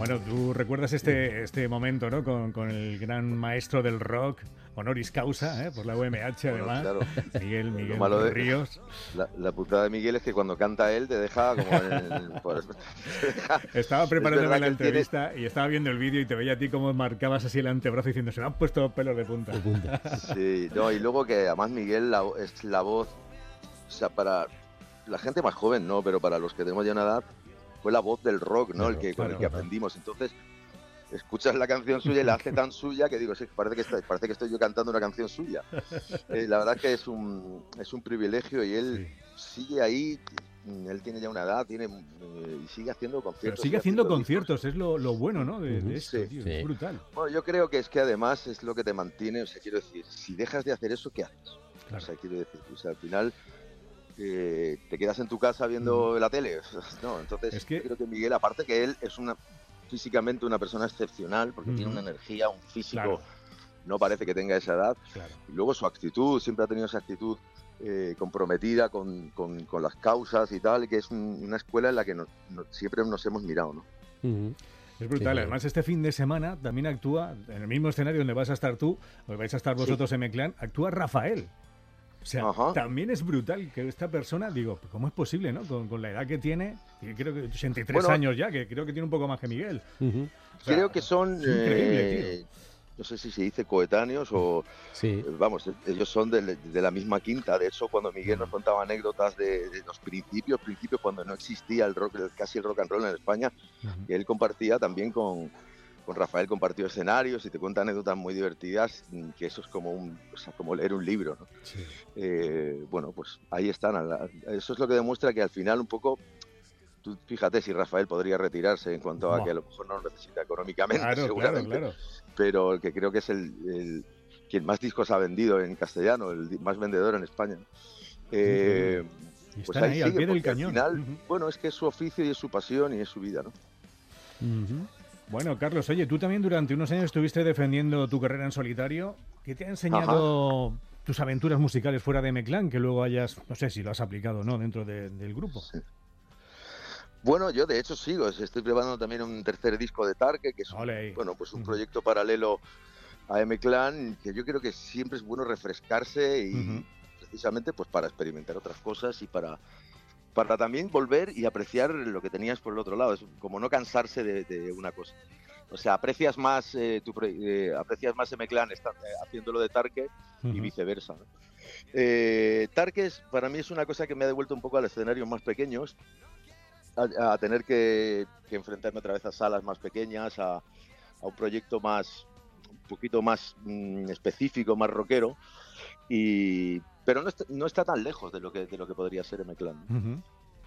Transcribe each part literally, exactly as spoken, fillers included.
Bueno, tú recuerdas este, este momento, ¿no? Con, con el gran maestro del rock, honoris causa, ¿eh? Por la U M H, Bueno, además, claro. Miguel, Lo Miguel malo de Ríos. la, la putada de Miguel es que cuando canta él te deja como en el, pues, te deja, Estaba es preparándome verdad la que él tiene, entrevista y estaba viendo el vídeo y te veía a ti como marcabas así el antebrazo diciendo se me han puesto pelos de punta. De punta. sí, no, y luego que además Miguel la, es la voz, o sea, para la gente más joven, no, pero para los que tenemos ya una edad, fue la voz del rock, ¿no? Del El que rock, con claro, el que ajá. aprendimos. Entonces, escuchas la canción suya y la hace tan suya que digo, sí, parece que está, parece que estoy yo cantando una canción suya. Eh, la verdad es que es un es un privilegio y él Sí. sigue ahí. Él tiene ya una edad, tiene eh, y sigue haciendo Pero conciertos. sigue Sigue haciendo haciendo discos. conciertos, es lo, lo bueno, ¿no? De, de Ujú. esto, Sí. tío, Sí. es brutal. Bueno, yo creo que es que además es lo que te mantiene, o sea, quiero decir, si dejas de hacer eso, ¿qué haces? Claro. O sea, quiero decir, o sea, al final eh, te quedas en tu casa viendo Ujú. la tele, no, entonces Es que- yo creo que Miguel, aparte que él es una físicamente una persona excepcional, porque tiene Ujú. una energía, un físico, Claro, no parece que tenga esa edad, claro. y luego su actitud, siempre ha tenido esa actitud eh, comprometida con, con- con las causas y tal, que es un- una escuela en la que nos- nos- siempre nos hemos mirado, ¿no? Ujú. Es brutal. Sí, Además, este fin de semana también actúa, en el mismo escenario donde vas a estar tú, o vais a estar vosotros en M-Clan, actúa Rafael. O sea, Ajá. también es brutal que esta persona, digo, ¿cómo es posible, no? Con, con la edad que tiene, y creo que ochenta y tres Bueno, años ya, que creo que tiene un poco más que Miguel. Ujú. O sea, Creo que son, es increíble, eh, no sé si se dice coetáneos o, Sí. eh, vamos, ellos son de, de la misma quinta. De hecho, cuando Miguel nos contaba anécdotas de, de los principios, principios cuando no existía el rock, el- casi el rock and roll en España, Ujú. que él compartía también con, con Rafael, compartió escenarios y te cuenta anécdotas muy divertidas, mm, que eso es como un, o sea, como leer un libro, ¿no? Sí. Eh, bueno, pues ahí están. a la- Eso es lo que demuestra que al final un poco, tú fíjate si Rafael podría retirarse en cuanto a Buah. que a lo mejor no lo necesita económicamente, Claro, claro, seguramente, claro. pero el que creo que es el, el- quien más discos ha vendido en castellano, el di- más vendedor en España. Eh, Y pues están ahí ahí, al sigue, pie del porque al cañón. final, Ujú. bueno, es que es su oficio y es su pasión y es su vida, ¿no? Ujú. Bueno, Carlos, oye, tú también durante unos años estuviste defendiendo tu carrera en solitario. ¿Qué te ha enseñado tus aventuras musicales fuera de M-Clan? Que luego hayas, no sé si lo has aplicado o no, dentro de- del grupo. Sí. Bueno, yo de hecho sigo, estoy preparando también un tercer disco de Tarque, que es un, Ole ahí. bueno, pues un Ujú. proyecto paralelo a M-Clan, que yo creo que siempre es bueno refrescarse y Ujú. precisamente pues para experimentar otras cosas y para, para también volver y apreciar lo que tenías por el otro lado, es como no cansarse de, de una cosa. O sea, aprecias más eh, tu, pro- eh, aprecias más M-Clan está- eh, haciéndolo de Tarque y Ujú. viceversa, ¿no? Eh, Tarque es- para mí es una cosa que me ha devuelto un poco a escenarios más pequeños, a, a tener que, que enfrentarme otra vez a salas más pequeñas, a, a un proyecto más, un poquito más mm, específico, más rockero, y, pero no está, no está tan lejos de lo que, de lo que podría ser M-Clan. Ujú.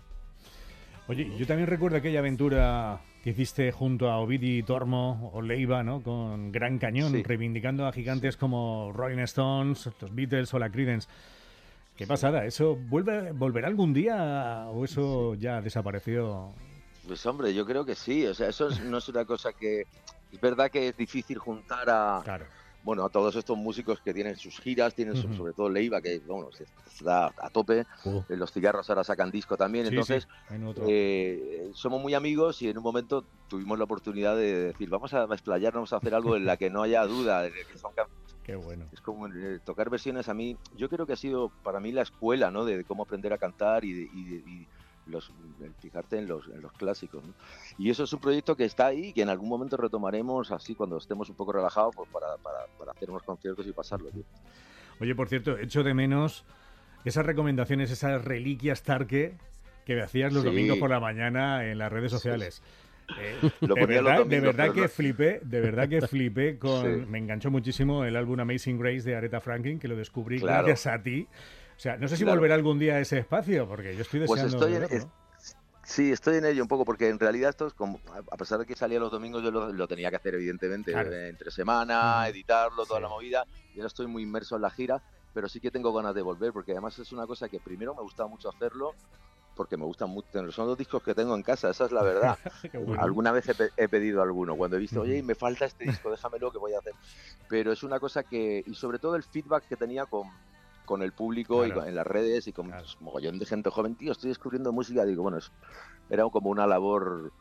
Oye, yo también recuerdo aquella aventura que hiciste junto a Ovidi Tormo o Leiva, ¿no? Con Gran Cañón, Sí. reivindicando a gigantes como Rolling Stones, los Beatles o la Creedence. Qué pasada, ¿eso vuelve, volverá algún día o eso ya desapareció? Pues hombre, yo creo que sí, o sea, eso es- no es una cosa que... Es verdad que es difícil juntar a, Claro. bueno, a todos estos músicos que tienen sus giras, tienen su- Ujú. sobre todo Leiva, que bueno, se- está a tope, Oh. eh, los cigarros ahora sacan disco también, Sí, entonces sí, en otro. eh, somos muy amigos y en un momento tuvimos la oportunidad de decir, vamos a explayarnos a hacer algo en la que no haya duda, de que son can- Qué bueno. es como eh, tocar versiones a mí, yo creo que ha sido para mí la escuela, ¿no? De, de cómo aprender a cantar y, de- y de- y los, el fijarte en los, en los clásicos, ¿no? Y eso es un proyecto que está ahí, que en algún momento retomaremos así cuando estemos un poco relajados, pues para, para, para hacer unos conciertos y pasarlo, tío. Oye, por cierto, echo de menos esas recomendaciones, esas reliquias Tarque que me hacías los Sí. domingos por la mañana en las redes sociales. Eh, Lo de ponía los verdad, de domingos, verdad pero que no- flipé, de verdad que flipé con, Sí. me enganchó muchísimo el álbum Amazing Grace de Aretha Franklin, que lo descubrí Claro. gracias a ti. O sea, no sé si Claro. volverá algún día a ese espacio, porque yo estoy Pues deseando estoy en, verlo. es- sí, estoy en ello un poco, porque en realidad esto es como, a a pesar de que salía los domingos, yo lo, lo tenía que hacer evidentemente, Claro. eh, entre semana, Ujú. editarlo, toda Sí. la movida, y ahora estoy muy inmerso en la gira, pero sí que tengo ganas de volver, porque además es una cosa que primero me gusta mucho hacerlo, porque me gustan mucho, son los discos que tengo en casa, esa es la verdad. Qué bueno. Alguna vez he, pe- he pedido alguno, cuando he visto, Ujú. oye, me falta este disco, déjamelo que voy a hacer. Pero es una cosa que, y sobre todo el feedback que tenía con, con el público y Claro. con- en las redes y con Claro. pues, mogollón de gente joven, tío, estoy descubriendo música, digo, bueno, es- era como una labor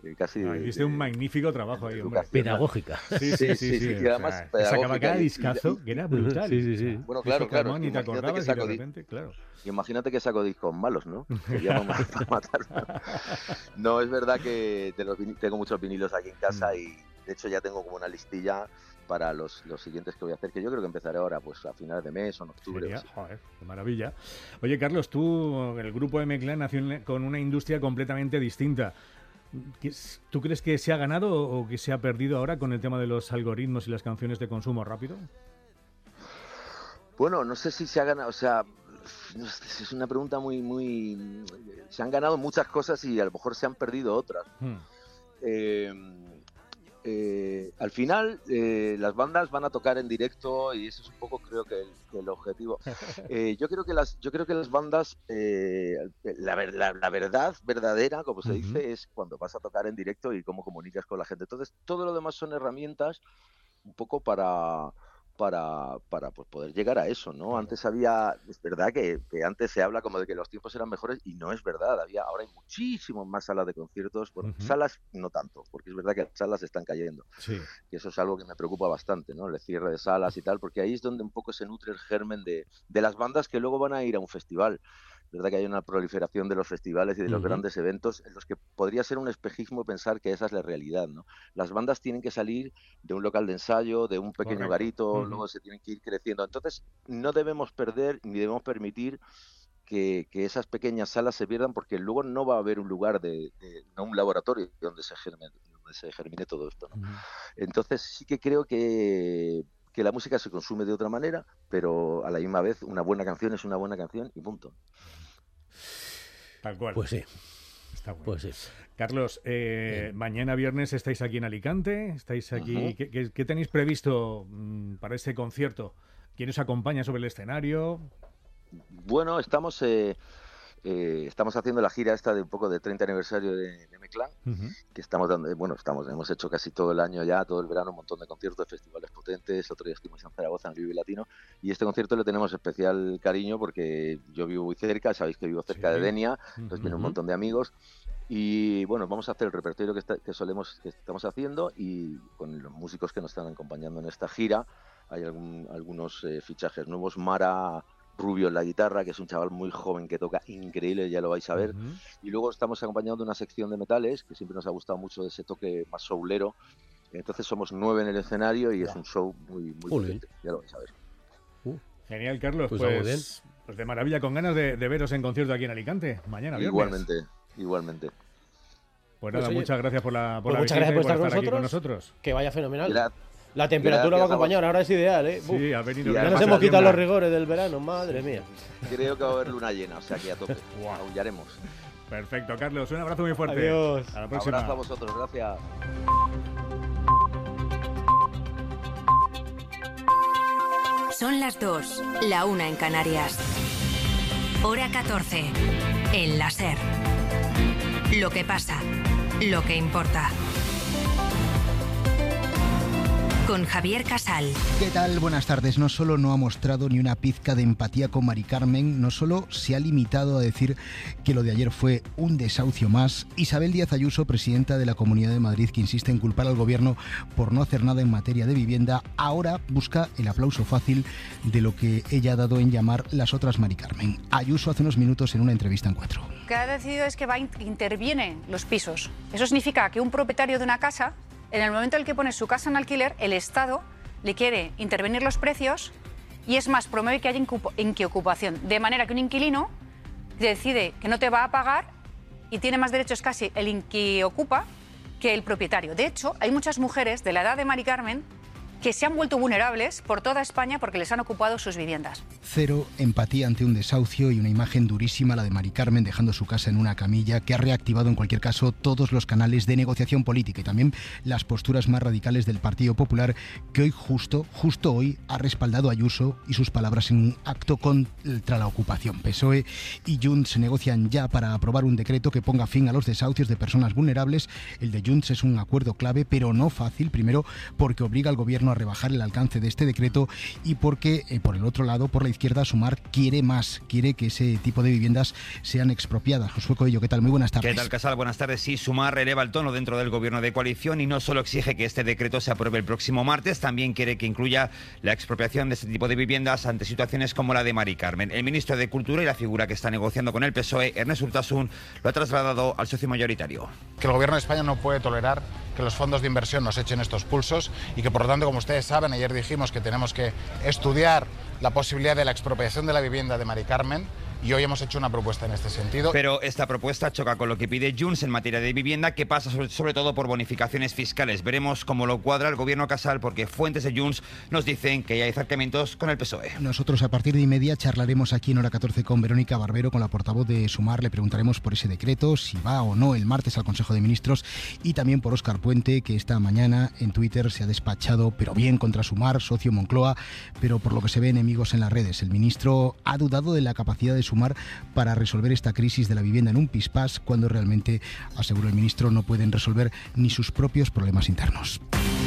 eh, casi... No, hiciste un magnífico trabajo ahí, hombre. Pedagógica. Sí, sí, sí. sí, sí. Y además, o sea, sacaba cada discazo y, que era brutal. Sí, sí, sí. Bueno, claro, claro. Ni te acordabas y de repente, claro. Imagínate que saco discos malos, ¿no? Que ya vamos a matar. No, es verdad que de los tengo muchos vinilos aquí en casa y de hecho ya tengo como una listilla para los, los siguientes que voy a hacer, que yo creo que empezaré ahora pues a finales de mes o en octubre. Sería, joder, qué maravilla. Oye, Carlos, tú, el grupo M-Clan nació con una industria completamente distinta. ¿Tú crees que se ha ganado o que se ha perdido ahora con el tema de los algoritmos y las canciones de consumo rápido? Bueno, no sé si se ha ganado, o sea, es una pregunta muy, muy... Se han ganado muchas cosas y a lo mejor se han perdido otras. Hmm. Eh, eh, al final, eh, las bandas van a tocar en directo y eso es un poco, creo que el, que el objetivo. Eh, yo creo que las, yo creo que las bandas, eh, la, la, la verdad verdadera, como se uh-huh. dice, es cuando vas a tocar en directo y cómo comunicas con la gente. Entonces, todo lo demás son herramientas un poco para... para, para pues, poder llegar a eso, ¿no? Antes había, es verdad que, que antes se habla como de que los tiempos eran mejores y no es verdad, había ahora hay muchísimas más salas de conciertos, bueno, uh-huh. salas no tanto, porque es verdad que las salas están cayendo, sí. y eso es algo que me preocupa bastante, ¿no? El cierre de salas y tal, porque ahí es donde un poco se nutre el germen de, de las bandas que luego van a ir a un festival. Es verdad que hay una proliferación de los festivales y de los uh-huh. grandes eventos en los que podría ser un espejismo pensar que esa es la realidad, ¿no? Las bandas tienen que salir de un local de ensayo, de un pequeño Correcto. garito, uh-huh. luego se tienen que ir creciendo. Entonces, no debemos perder ni debemos permitir que, que esas pequeñas salas se pierdan porque luego no va a haber un lugar, de, de no un laboratorio donde se germine, donde se germine todo esto, ¿no? Uh-huh. Entonces, sí que creo que... que la música se consume de otra manera, pero a la misma vez una buena canción es una buena canción y punto. Tal cual. Pues sí. Está bueno. Pues sí. Carlos, eh, mañana viernes estáis aquí en Alicante, estáis aquí. Uh-huh. ¿Qué, qué, qué tenéis previsto mm, para este concierto? ¿Quién os acompaña sobre el escenario? Bueno, estamos... Eh... Eh, estamos haciendo la gira esta de un poco de treinta aniversario de, de M-Clan, uh-huh. que estamos dando, bueno, estamos, hemos hecho casi todo el año ya, todo el verano, un montón de conciertos, festivales potentes. Otro día estuvimos en Zaragoza, en Vive Latino, y este concierto le tenemos especial cariño porque yo vivo muy cerca, sabéis que vivo cerca sí. de Denia, entonces uh-huh. viene un montón de amigos, y bueno, vamos a hacer el repertorio que, está, que solemos, que estamos haciendo, y con los músicos que nos están acompañando en esta gira, hay algún, algunos eh, fichajes nuevos. Mara Rubio en la guitarra, que es un chaval muy joven que toca increíble, ya lo vais a ver. Uh-huh. Y luego estamos acompañando de una sección de metales, que siempre nos ha gustado mucho, de ese toque más soulero. Entonces somos nueve en el escenario y yeah. es un show muy, muy potente, ya lo vais a ver. Uh. Genial, Carlos. Pues, pues, pues de maravilla, con ganas de, de veros en concierto aquí en Alicante, mañana viernes. Igualmente, igualmente. Pues nada, pues, muchas gracias por la por pues la muchas gracias por estar, por estar con, nosotros. Aquí con nosotros. Que vaya fenomenal. Gracias. La temperatura va a acompañar, ahora es ideal, ¿eh? Uf. Sí, ha venido. Ya nos hemos quitado los rigores del verano, madre mía. Creo que va a haber luna llena, o sea que a tope. Wow. Aullaremos. Perfecto, Carlos, un abrazo muy fuerte. Adiós. A la próxima. Un abrazo a vosotros, gracias. Son las dos, la una en Canarias. Hora catorce, en la SER. Lo que pasa, lo que importa. Con Javier Casal. ¿Qué tal? Buenas tardes. No solo no ha mostrado ni una pizca de empatía con Mari Carmen, no solo se ha limitado a decir que lo de ayer fue un desahucio más. Isabel Díaz Ayuso, presidenta de la Comunidad de Madrid, que insiste en culpar al gobierno por no hacer nada en materia de vivienda, ahora busca el aplauso fácil de lo que ella ha dado en llamar las otras Mari Carmen. Ayuso hace unos minutos en una entrevista en Cuatro. Lo que ha decidido es que va interviene los pisos. Eso significa que un propietario de una casa, en el momento en el que pone su casa en alquiler, el Estado le quiere intervenir los precios y es más, promueve que haya inquiocupación. De manera que un inquilino decide que no te va a pagar y tiene más derechos casi el inquiocupa que el propietario. De hecho, hay muchas mujeres de la edad de Mari Carmen que se han vuelto vulnerables por toda España porque les han ocupado sus viviendas. Cero empatía ante un desahucio y una imagen durísima, la de Mari Carmen dejando su casa en una camilla, que ha reactivado en cualquier caso todos los canales de negociación política y también las posturas más radicales del Partido Popular, que hoy justo, justo hoy ha respaldado a Ayuso y sus palabras en un acto contra la ocupación. P S O E y Junts negocian ya para aprobar un decreto que ponga fin a los desahucios de personas vulnerables. El de Junts es un acuerdo clave, pero no fácil, primero porque obliga al gobierno a rebajar el alcance de este decreto y porque, eh, por el otro lado, por la izquierda, Sumar quiere más, quiere que ese tipo de viviendas sean expropiadas. Josué Coello, ¿qué tal? Muy buenas tardes. ¿Qué tal, Casal? Buenas tardes. Sí, Sumar eleva el tono dentro del gobierno de coalición y no solo exige que este decreto se apruebe el próximo martes, también quiere que incluya la expropiación de este tipo de viviendas ante situaciones como la de Mari Carmen. El ministro de Cultura y la figura que está negociando con el P S O E, Ernest Urtasun, lo ha trasladado al socio mayoritario. Que el gobierno de España no puede tolerar que los fondos de inversión nos echen estos pulsos y que, por lo tanto, como ustedes saben, ayer dijimos que tenemos que estudiar la posibilidad de la expropiación de la vivienda de Mari Carmen. Y hoy hemos hecho una propuesta en este sentido. Pero esta propuesta choca con lo que pide Junts en materia de vivienda, que pasa sobre, sobre todo por bonificaciones fiscales. Veremos cómo lo cuadra el gobierno Casal, porque fuentes de Junts nos dicen que ya hay acercamientos con el P S O E. Nosotros a partir de y media charlaremos aquí en Hora catorce con Verónica Barbero, con la portavoz de Sumar. Le preguntaremos por ese decreto, si va o no el martes al Consejo de Ministros, y también por Óscar Puente, que esta mañana en Twitter se ha despachado, pero bien, contra Sumar, socio Moncloa, pero por lo que se ve enemigos en las redes. El ministro ha dudado de la capacidad de Sumar para resolver esta crisis de la vivienda en un pispás, cuando realmente, aseguró el ministro, no pueden resolver ni sus propios problemas internos.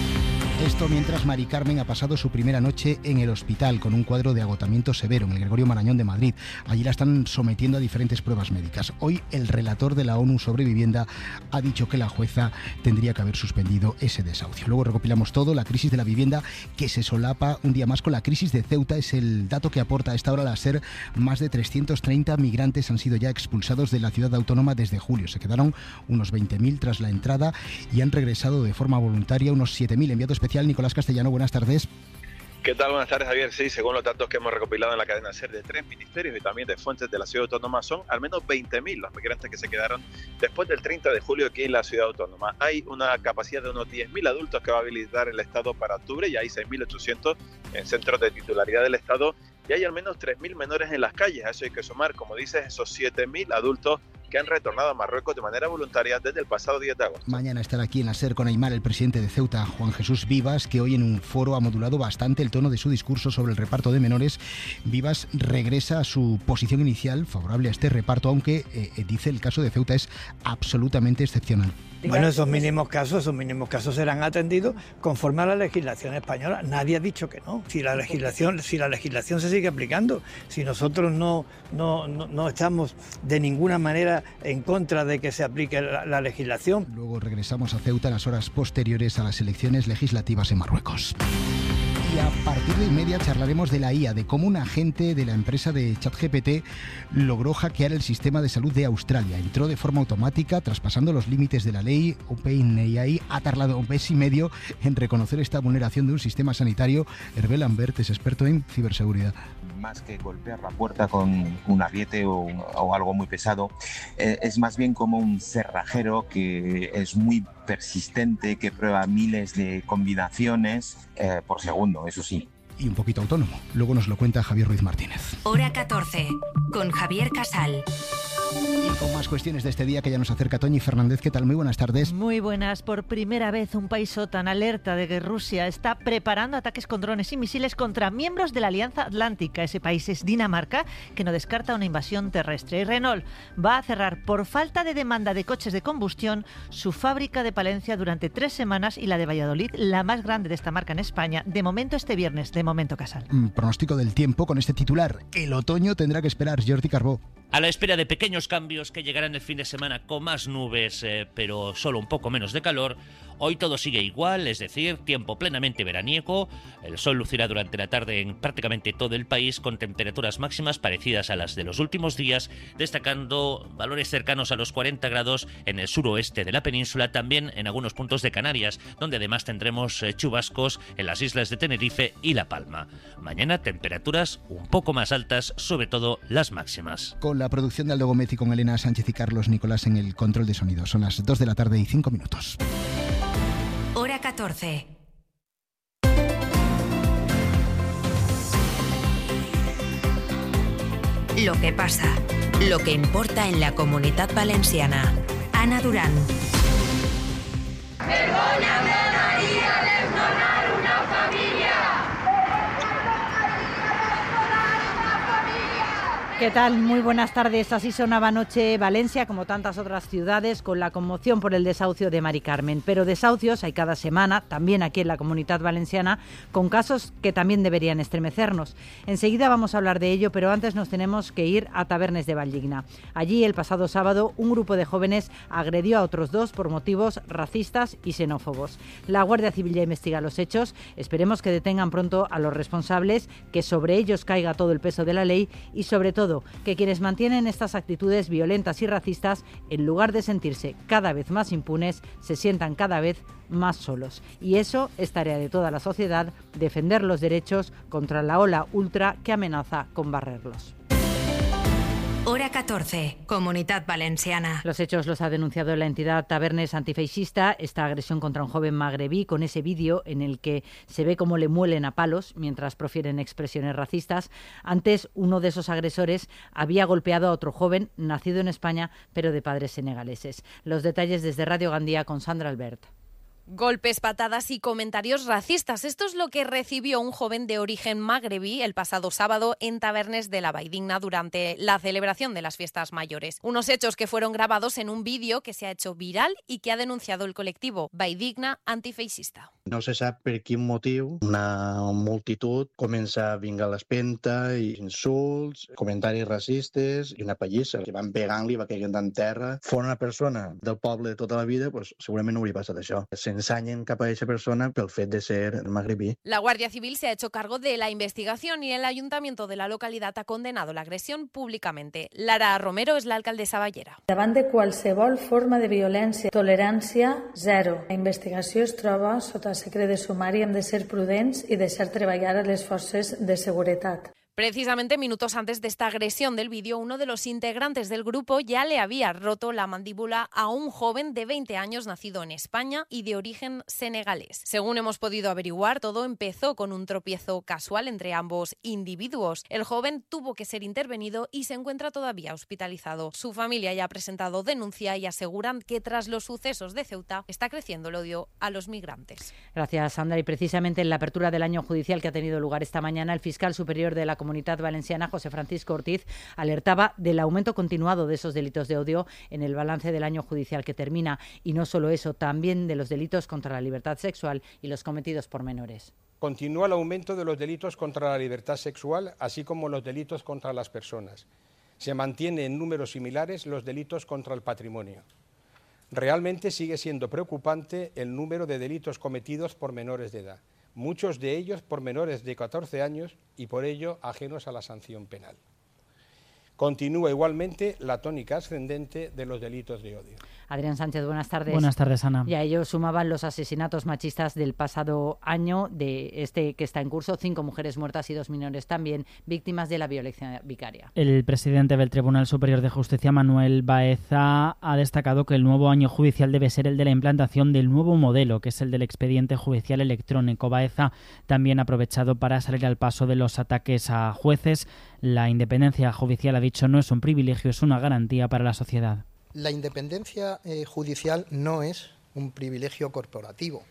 Esto mientras Mari Carmen ha pasado su primera noche en el hospital con un cuadro de agotamiento severo en el Gregorio Marañón de Madrid. Allí la están sometiendo a diferentes pruebas médicas. Hoy el relator de la ONU sobre vivienda ha dicho que la jueza tendría que haber suspendido ese desahucio. Luego recopilamos todo, la crisis de la vivienda que se solapa un día más con la crisis de Ceuta. Es el dato que aporta a esta hora la SER. Más de trescientos treinta migrantes han sido ya expulsados de la ciudad autónoma desde julio. Se quedaron unos veinte mil tras la entrada y han regresado de forma voluntaria unos siete mil. Enviado especial Nicolás Castellano, buenas tardes. ¿Qué tal? Buenas tardes, Javier. Sí, según los datos que hemos recopilado en la cadena SER de tres ministerios y también de fuentes de la ciudad autónoma, son al menos veinte mil los migrantes que se quedaron después del treinta de julio aquí en la ciudad autónoma. Hay una capacidad de unos diez mil adultos que va a habilitar el Estado para octubre, y hay seis mil ochocientos en centros de titularidad del Estado, y hay al menos tres mil menores en las calles. A eso hay que sumar, como dices, esos siete mil adultos que han retornado a Marruecos de manera voluntaria desde el pasado diez de agosto. Mañana estará aquí en la SER con Aymar el presidente de Ceuta, Juan Jesús Vivas, que hoy en un foro ha modulado bastante el tono de su discurso sobre el reparto de menores. Vivas regresa a su posición inicial favorable a este reparto, aunque eh, dice el caso de Ceuta es absolutamente excepcional. Bueno, esos mínimos casos, esos mínimos casos serán atendidos conforme a la legislación española. Nadie ha dicho que no. Si la legislación, si la legislación se sigue aplicando, si nosotros no, no, no, no estamos de ninguna manera en contra de que se aplique la, la legislación. Luego regresamos a Ceuta en las horas posteriores a las elecciones legislativas en Marruecos. Y a partir de y media charlaremos de la I A, de cómo un agente de la empresa de ChatGPT logró hackear el sistema de salud de Australia. Entró de forma automática, traspasando los límites de la ley. OpenAI ha tardado un mes y medio en reconocer esta vulneración de un sistema sanitario. Hervé Lambert es experto en ciberseguridad. Más que golpear la puerta con un ariete o, o algo muy pesado, eh, es más bien como un cerrajero que es muy persistente, que prueba miles de combinaciones eh, por segundo, eso sí. Y un poquito autónomo. Luego nos lo cuenta Javier Ruiz Martínez. Hora catorce, con Javier Casal. Y con más cuestiones de este día que ya nos acerca Toñi Fernández. ¿Qué tal? Muy buenas tardes. Muy buenas. Por primera vez un país OTAN alerta de que Rusia está preparando ataques con drones y misiles contra miembros de la Alianza Atlántica. Ese país es Dinamarca, que no descarta una invasión terrestre. Y Renault va a cerrar por falta de demanda de coches de combustión su fábrica de Palencia durante tres semanas y la de Valladolid, la más grande de esta marca en España. De momento este viernes, de momento Casal. Mm, pronóstico del tiempo con este titular. El otoño tendrá que esperar. Jordi Carbó. A la espera de pequeños cambios que llegarán el fin de semana con más nubes, eh, pero solo un poco menos de calor, hoy todo sigue igual, es decir, tiempo plenamente veraniego. El sol lucirá durante la tarde en prácticamente todo el país con temperaturas máximas parecidas a las de los últimos días, destacando valores cercanos a los cuarenta grados en el suroeste de la península, también en algunos puntos de Canarias, donde además tendremos eh, chubascos en las islas de Tenerife y La Palma. Mañana temperaturas un poco más altas, sobre todo las máximas. Con la producción de Aldo Gometti, con Elena Sánchez y Carlos Nicolás en el control de sonido. Son las dos de la tarde y cinco minutos. Hora catorce. Lo que pasa, lo que importa en la Comunitat Valenciana. Ana Durán. Perdóname, María, destronar una familia. ¿Qué tal? Muy buenas tardes. Así sonaba anoche Valencia, como tantas otras ciudades, con la conmoción por el desahucio de Mari Carmen. Pero desahucios hay cada semana, también aquí en la Comunitat Valenciana, con casos que también deberían estremecernos. Enseguida vamos a hablar de ello, pero antes nos tenemos que ir a Tabernes de Valldigna. Allí, el pasado sábado, un grupo de jóvenes agredió a otros dos por motivos racistas y xenófobos. La Guardia Civil ya investiga los hechos. Esperemos que detengan pronto a los responsables, que sobre ellos caiga todo el peso de la ley y, sobre todo, que quienes mantienen estas actitudes violentas y racistas, en lugar de sentirse cada vez más impunes, se sientan cada vez más solos. Y eso es tarea de toda la sociedad, defender los derechos contra la ola ultra que amenaza con barrerlos. Hora catorce, Comunitat Valenciana. Los hechos los ha denunciado la entidad Tabernes Antifeixista, esta agresión contra un joven magrebí, con ese vídeo en el que se ve cómo le muelen a palos mientras profieren expresiones racistas. Antes, uno de esos agresores había golpeado a otro joven, nacido en España, pero de padres senegaleses. Los detalles desde Radio Gandía con Sandra Albert. Golpes, patadas y comentarios racistas. Esto es lo que recibió un joven de origen magrebí el pasado sábado en Tabernes de la Valldigna durante la celebración de las fiestas mayores. Unos hechos que fueron grabados en un vídeo que se ha hecho viral y que ha denunciado el colectivo Valldigna Antifeixista. No se sap per quin motiu una multitud comença a vingar l'espenta i insults, comentaris racistes i una pallissa que van pegant-li, va caient en terra. Fora una persona del poble de tota la vida, pues, segurament no hauria passat això. S'ensanyen cap a aquesta persona pel fet de ser magrebí. La Guardia Civil se ha hecho cargo de la investigación y el ayuntamiento de la localidad ha condenado la agresión públicamente. Lara Romero es la alcaldesa ballera. Davant de qualsevol forma de violència, tolerància zero. La investigació es troba sota secret de sumari, hem de ser prudents i deixar treballar a les forces de seguretat. Precisamente minutos antes de esta agresión del vídeo, uno de los integrantes del grupo ya le había roto la mandíbula a un joven de veinte años nacido en España y de origen senegalés. Según hemos podido averiguar, todo empezó con un tropiezo casual entre ambos individuos. El joven tuvo que ser intervenido y se encuentra todavía hospitalizado. Su familia ya ha presentado denuncia y aseguran que tras los sucesos de Ceuta está creciendo el odio a los migrantes. Gracias, Sandra. Y precisamente en la apertura del año judicial que ha tenido lugar esta mañana, el fiscal superior de la Comunitat Valenciana, José Francisco Ortiz, alertaba del aumento continuado de esos delitos de odio en el balance del año judicial que termina. Y no solo eso, también de los delitos contra la libertad sexual y los cometidos por menores. Continúa el aumento de los delitos contra la libertad sexual, así como los delitos contra las personas. Se mantiene en números similares los delitos contra el patrimonio. Realmente sigue siendo preocupante el número de delitos cometidos por menores de edad, muchos de ellos por menores de catorce años y por ello ajenos a la sanción penal. Continúa igualmente la tónica ascendente de los delitos de odio. Adrián Sánchez, buenas tardes. Buenas tardes, Ana. Y a ello sumaban los asesinatos machistas del pasado año, de este que está en curso, cinco mujeres muertas y dos menores también víctimas de la violencia vicaria. El presidente del Tribunal Superior de Justicia, Manuel Baeza, ha destacado que el nuevo año judicial debe ser el de la implantación del nuevo modelo, que es el del expediente judicial electrónico. Baeza también ha aprovechado para salir al paso de los ataques a jueces. La independencia judicial, ha dicho, no es un privilegio, es una garantía para la sociedad. La independencia eh, judicial no es un privilegio corporativo,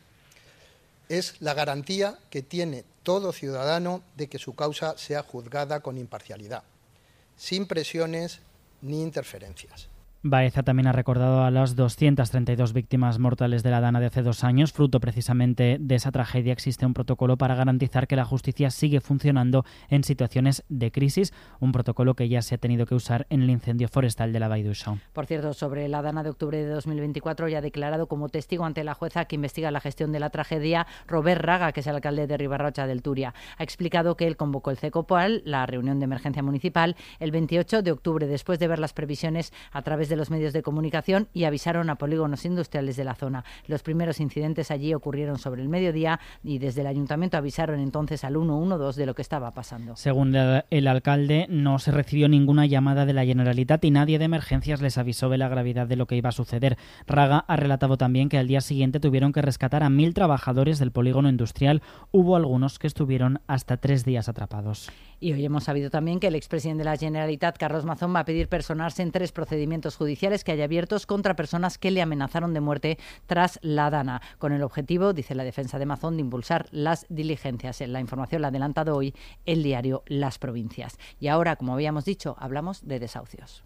es la garantía que tiene todo ciudadano de que su causa sea juzgada con imparcialidad, sin presiones ni interferencias. Baeza también ha recordado a las doscientas treinta y dos víctimas mortales de la Dana de hace dos años. Fruto precisamente de esa tragedia existe un protocolo para garantizar que la justicia sigue funcionando en situaciones de crisis, un protocolo que ya se ha tenido que usar en el incendio forestal de la Vall d'Uixó. Por cierto, sobre la Dana de octubre de dos mil veinticuatro, ya ha declarado como testigo ante la jueza que investiga la gestión de la tragedia Robert Raga, que es el alcalde de Ribarrocha del Turia. Ha explicado que él convocó el CECOPAL, la reunión de emergencia municipal, el veintiocho de octubre, después de ver las previsiones a través de de los medios de comunicación y avisaron a polígonos industriales de la zona. Los primeros incidentes allí ocurrieron sobre el mediodía y desde el ayuntamiento avisaron entonces al ciento doce de lo que estaba pasando. Según el alcalde, no se recibió ninguna llamada de la Generalitat y nadie de emergencias les avisó de la gravedad de lo que iba a suceder. Raga ha relatado también que al día siguiente tuvieron que rescatar a mil trabajadores del polígono industrial. Hubo algunos que estuvieron hasta tres días atrapados. Y hoy hemos sabido también que el expresidente de la Generalitat, Carlos Mazón, va a pedir personarse en tres procedimientos judiciales judiciales que hay abiertos contra personas que le amenazaron de muerte tras la Dana, con el objetivo, dice la defensa de Mazón, de impulsar las diligencias. La información la ha adelantado hoy el diario Las Provincias. Y ahora, como habíamos dicho, hablamos de desahucios.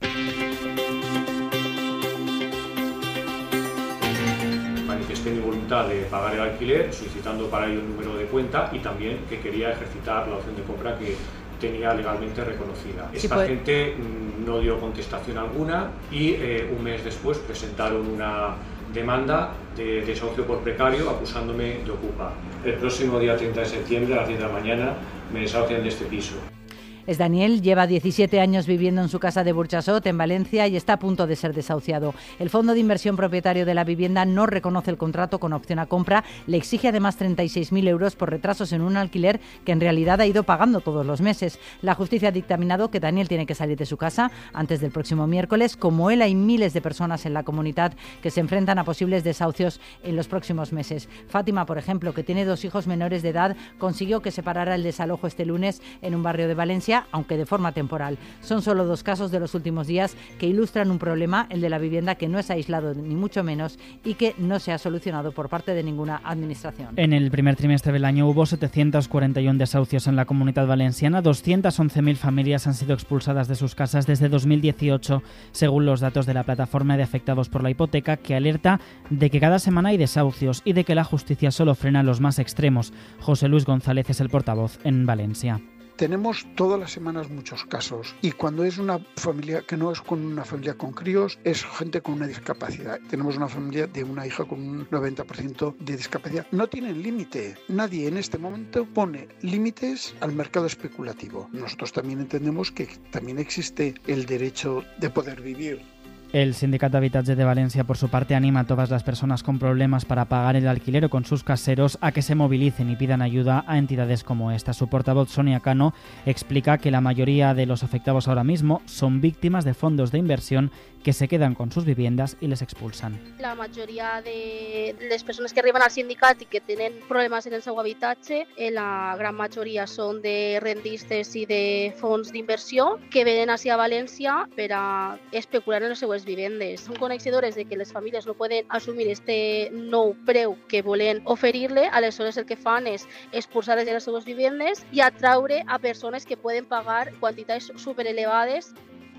Manifesté mi voluntad de pagar el alquiler, solicitando para ello un número de cuenta y también que quería ejercitar la opción de compra que tenía legalmente reconocida. Sí, Esta pues... gente mmm, no dio contestación alguna y eh, un mes después presentaron una demanda de desahucio por precario acusándome de ocupa. El próximo día treinta de septiembre a las diez de la mañana me desahucian de este piso. Es Daniel, lleva diecisiete años viviendo en su casa de Burchasot, en Valencia, y está a punto de ser desahuciado. El Fondo de Inversión Propietario de la Vivienda no reconoce el contrato con opción a compra, le exige además treinta y seis mil euros por retrasos en un alquiler que en realidad ha ido pagando todos los meses. La justicia ha dictaminado que Daniel tiene que salir de su casa antes del próximo miércoles. Como él, hay miles de personas en la comunidad que se enfrentan a posibles desahucios en los próximos meses. Fátima, por ejemplo, que tiene dos hijos menores de edad, consiguió que se parara el desalojo este lunes en un barrio de Valencia, aunque de forma temporal. Son solo dos casos de los últimos días que ilustran un problema, el de la vivienda, que no es aislado ni mucho menos y que no se ha solucionado por parte de ninguna administración. En el primer trimestre del año hubo setecientos cuarenta y uno desahucios en la Comunidad Valenciana, doscientas once mil familias han sido expulsadas de sus casas desde dos mil dieciocho, según los datos de la plataforma de afectados por la hipoteca, que alerta de que cada semana hay desahucios y de que la justicia solo frena los más extremos. José Luis González es el portavoz en Valencia. Tenemos todas las semanas muchos casos y cuando es una familia que no es con una familia con críos, es gente con una discapacidad. Tenemos una familia de una hija con un noventa por ciento de discapacidad. No tienen límite. Nadie en este momento pone límites al mercado especulativo. Nosotros también entendemos que también existe el derecho de poder vivir. El Sindicato Habitatge de Valencia, por su parte, anima a todas las personas con problemas para pagar el alquiler o con sus caseros a que se movilicen y pidan ayuda a entidades como esta. Su portavoz, Sonia Cano, explica que la mayoría de los afectados ahora mismo son víctimas de fondos de inversión que se quedan con sus viviendas i les expulsen. La majoria de les persones que arriben al sindicat i que tenen problemes en el seu habitatge, la gran majoria són de rendistes i de fons d'inversió que venen ací a València per a especular en les seues vivendes. Són coneixedores de que les famílies no poden assumir este nou preu que volen oferir-le, aleshores el que fan és expulsar-les de les seues vivendes i atraure a persones que poden pagar quantitats superelevades.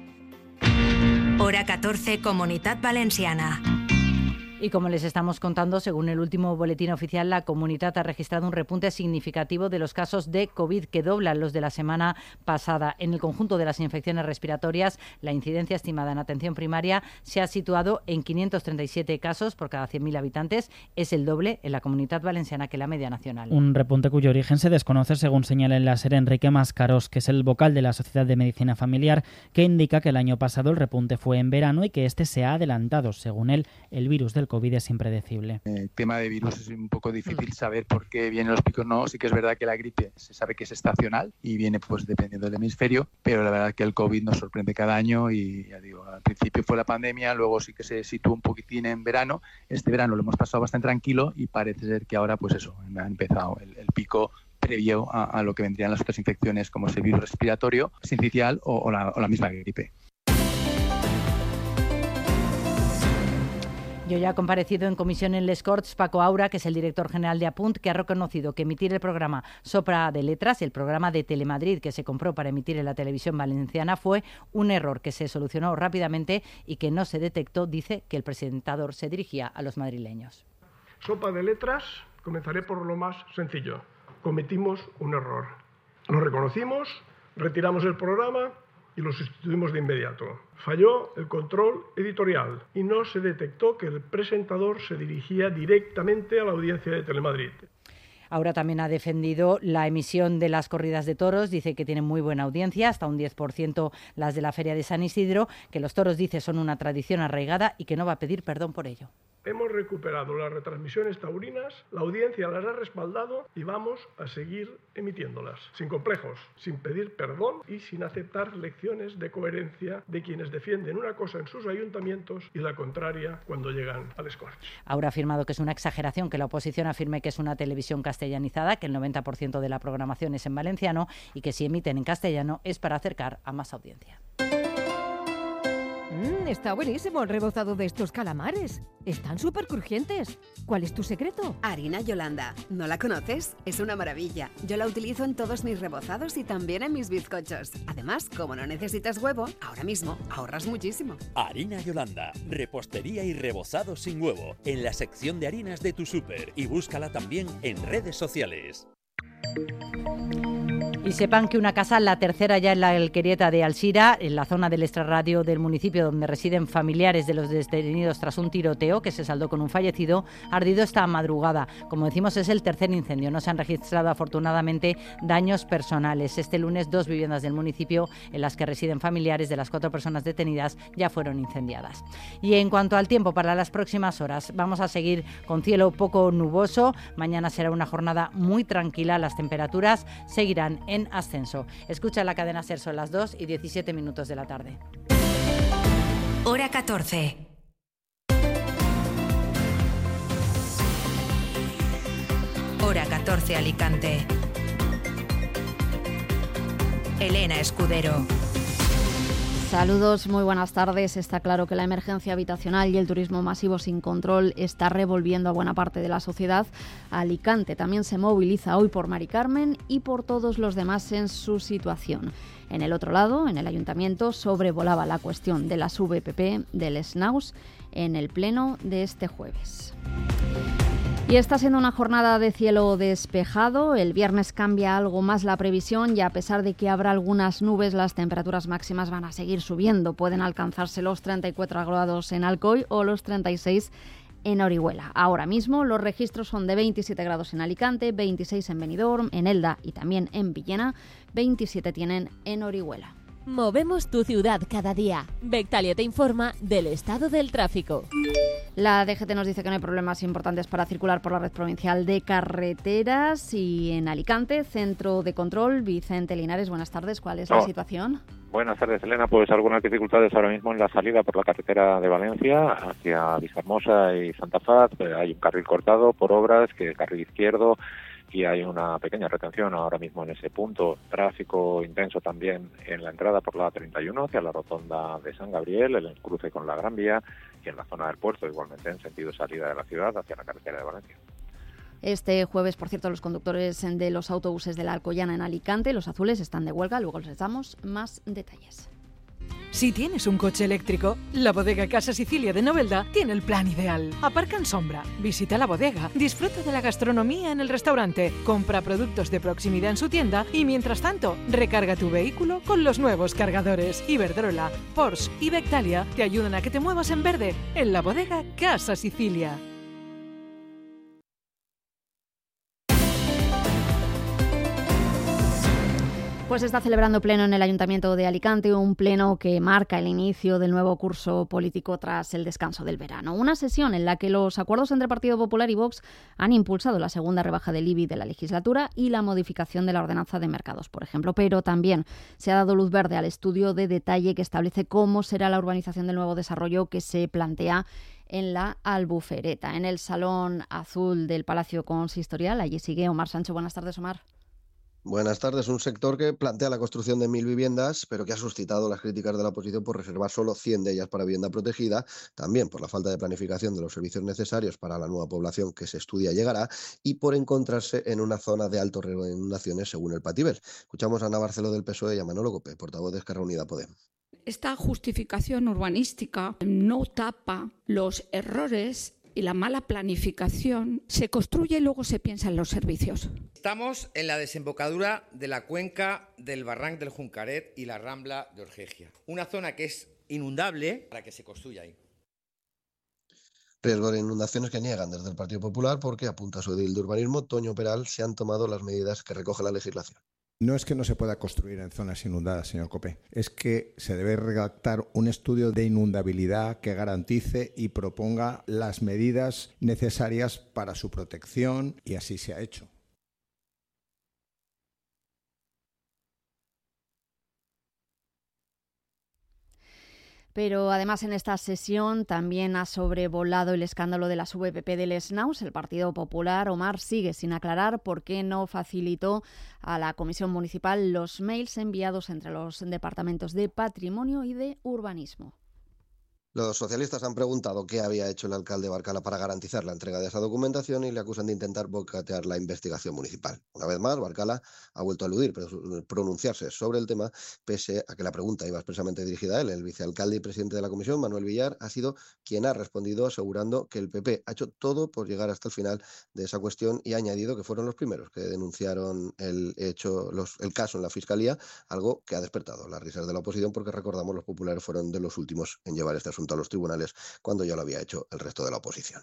Hora catorce, Comunidad Valenciana. Y como les estamos contando, según el último boletín oficial, la comunidad ha registrado un repunte significativo de los casos de COVID que doblan los de la semana pasada. En el conjunto de las infecciones respiratorias, la incidencia estimada en atención primaria se ha situado en quinientos treinta y siete casos por cada cien mil habitantes. Es el doble en la Comunidad Valenciana que la media nacional. Un repunte cuyo origen se desconoce, según señala en la SER Enrique Mascarós, que es el vocal de la Sociedad de Medicina Familiar, que indica que el año pasado el repunte fue en verano y que este se ha adelantado. Según él, el virus del COVID es impredecible. El tema de virus es un poco difícil saber por qué vienen los picos. No, sí que es verdad que la gripe se sabe que es estacional y viene pues dependiendo del hemisferio, pero la verdad que el COVID nos sorprende cada año y ya digo, al principio fue la pandemia, luego sí que se situó un poquitín en verano. Este verano lo hemos pasado bastante tranquilo y parece ser que ahora pues eso, ha empezado el, el pico previo a, a lo que vendrían las otras infecciones como ese virus respiratorio, sincicial o, o, la, o la misma gripe. Yo ya ha comparecido en comisión en Les Corts Paco Aura, que es el director general de Apunt, que ha reconocido que emitir el programa Sopra de Letras, el programa de Telemadrid que se compró para emitir en la televisión valenciana, fue un error que se solucionó rápidamente y que no se detectó. Dice que el presentador se dirigía a los madrileños. Sopa de Letras, comenzaré por lo más sencillo. Cometimos un error. Lo reconocimos, retiramos el programa y lo sustituimos de inmediato. Falló el control editorial y no se detectó que el presentador se dirigía directamente a la audiencia de Telemadrid. Ahora también ha defendido la emisión de las corridas de toros, dice que tienen muy buena audiencia, hasta un diez por ciento las de la Feria de San Isidro, que los toros, dice, son una tradición arraigada y que no va a pedir perdón por ello. Hemos recuperado las retransmisiones taurinas, la audiencia las ha respaldado y vamos a seguir emitiéndolas, sin complejos, sin pedir perdón y sin aceptar lecciones de coherencia de quienes defienden una cosa en sus ayuntamientos y la contraria cuando llegan al Escorch. Ahora ha afirmado que es una exageración que la oposición afirme que es una televisión castellanizada, que el noventa por ciento de la programación es en valenciano y que si emiten en castellano es para acercar a más audiencia. Mmm, está buenísimo el rebozado de estos calamares. Están súper crujientes. ¿Cuál es tu secreto? Harina Yolanda. ¿No la conoces? Es una maravilla. Yo la utilizo en todos mis rebozados y también en mis bizcochos. Además, como no necesitas huevo, ahora mismo ahorras muchísimo. Harina Yolanda. Repostería y rebozado sin huevo. En la sección de harinas de tu súper. Y búscala también en redes sociales. Y sepan que una casa, la tercera ya en la Alquerieta de Alsira, en la zona del extrarradio del municipio donde residen familiares de los detenidos tras un tiroteo que se saldó con un fallecido, ha ardido esta madrugada. Como decimos, es el tercer incendio. No se han registrado afortunadamente daños personales. Este lunes, dos viviendas del municipio en las que residen familiares de las cuatro personas detenidas ya fueron incendiadas. Y en cuanto al tiempo para las próximas horas, vamos a seguir con cielo poco nuboso. Mañana será una jornada muy tranquila. Las temperaturas seguirán en ascenso. Escucha la cadena SER, son las dos y diecisiete minutos de la tarde. Hora catorce. Hora catorce, Alicante. Elena Escudero. Saludos, muy buenas tardes. Está claro que la emergencia habitacional y el turismo masivo sin control está revolviendo a buena parte de la sociedad. Alicante también se moviliza hoy por Mari Carmen y por todos los demás en su situación. En el otro lado, en el ayuntamiento, sobrevolaba la cuestión de las V P P del SNAUS en el pleno de este jueves. Y está siendo una jornada de cielo despejado. El viernes cambia algo más la previsión y a pesar de que habrá algunas nubes, las temperaturas máximas van a seguir subiendo. Pueden alcanzarse los treinta y cuatro grados en Alcoy o los treinta y seis en Orihuela. Ahora mismo los registros son de veintisiete grados en Alicante, veintiséis en Benidorm, en Elda y también en Villena, veintisiete tienen en Orihuela. Movemos tu ciudad cada día. Bectalia te informa del estado del tráfico. La D G T nos dice que no hay problemas importantes para circular por la red provincial de carreteras y en Alicante, centro de control. Vicente Linares, buenas tardes. ¿Cuál es la oh. situación? Buenas tardes, Elena. Pues algunas dificultades ahora mismo en la salida por la carretera de Valencia hacia Vistahermosa y Santa Faz. Hay un carril cortado por obras, que carril izquierdo, y hay una pequeña retención ahora mismo en ese punto. Tráfico intenso también en la entrada por la treinta y uno hacia la rotonda de San Gabriel, el cruce con la Gran Vía, y en la zona del puerto igualmente en sentido salida de la ciudad hacia la carretera de Valencia. Este jueves, por cierto, los conductores de los autobuses de la Alcoyana en Alicante, los azules, están de huelga. Luego les damos más detalles. Si tienes un coche eléctrico, la bodega Casa Sicilia de Novelda tiene el plan ideal. Aparca en sombra, visita la bodega, disfruta de la gastronomía en el restaurante, compra productos de proximidad en su tienda y, mientras tanto, recarga tu vehículo con los nuevos cargadores. Iberdrola, Porsche y Bectalia te ayudan a que te muevas en verde en la bodega Casa Sicilia. Pues está celebrando pleno en el Ayuntamiento de Alicante, un pleno que marca el inicio del nuevo curso político tras el descanso del verano. Una sesión en la que los acuerdos entre Partido Popular y Vox han impulsado la segunda rebaja del I B I de la legislatura y la modificación de la ordenanza de mercados, por ejemplo. Pero también se ha dado luz verde al estudio de detalle que establece cómo será la urbanización del nuevo desarrollo que se plantea en la Albufereta, en el Salón Azul del Palacio Consistorial. Allí sigue Omar Sancho. Buenas tardes, Omar. Buenas tardes. Un sector que plantea la construcción de mil viviendas, pero que ha suscitado las críticas de la oposición por reservar solo cien de ellas para vivienda protegida, también por la falta de planificación de los servicios necesarios para la nueva población que se estudia llegará y por encontrarse en una zona de alto riesgo de inundaciones, según el Pativer. Escuchamos a Ana Barceló del P S O E y a Manolo Cope, portavoz de Esquerra Unida Podem. Esta justificación urbanística no tapa los errores y la mala planificación. Se construye y luego se piensa en los servicios. Estamos en la desembocadura de la cuenca del Barranc del Juncaret y la Rambla de Orgegia. Una zona que es inundable para que se construya ahí. Riesgo de inundaciones que niegan desde el Partido Popular porque, apunta su edil de urbanismo, Toño Peral, se han tomado las medidas que recoge la legislación. No es que no se pueda construir en zonas inundadas, señor Copé, es que se debe redactar un estudio de inundabilidad que garantice y proponga las medidas necesarias para su protección, y así se ha hecho. Pero además en esta sesión también ha sobrevolado el escándalo de las V P P del SNAUS. El Partido Popular, Omar, sigue sin aclarar por qué no facilitó a la Comisión Municipal los mails enviados entre los departamentos de Patrimonio y de Urbanismo. Los socialistas han preguntado qué había hecho el alcalde de Barcala para garantizar la entrega de esa documentación y le acusan de intentar boicotear la investigación municipal. Una vez más, Barcala ha vuelto a eludir pronunciarse sobre el tema, pese a que la pregunta iba expresamente dirigida a él. El vicealcalde y presidente de la comisión, Manuel Villar, ha sido quien ha respondido asegurando que el P P ha hecho todo por llegar hasta el final de esa cuestión y ha añadido que fueron los primeros que denunciaron el hecho, los, el caso en la Fiscalía, algo que ha despertado las risas de la oposición porque, recordamos, los populares fueron de los últimos en llevar este asunto a los tribunales cuando ya lo había hecho el resto de la oposición.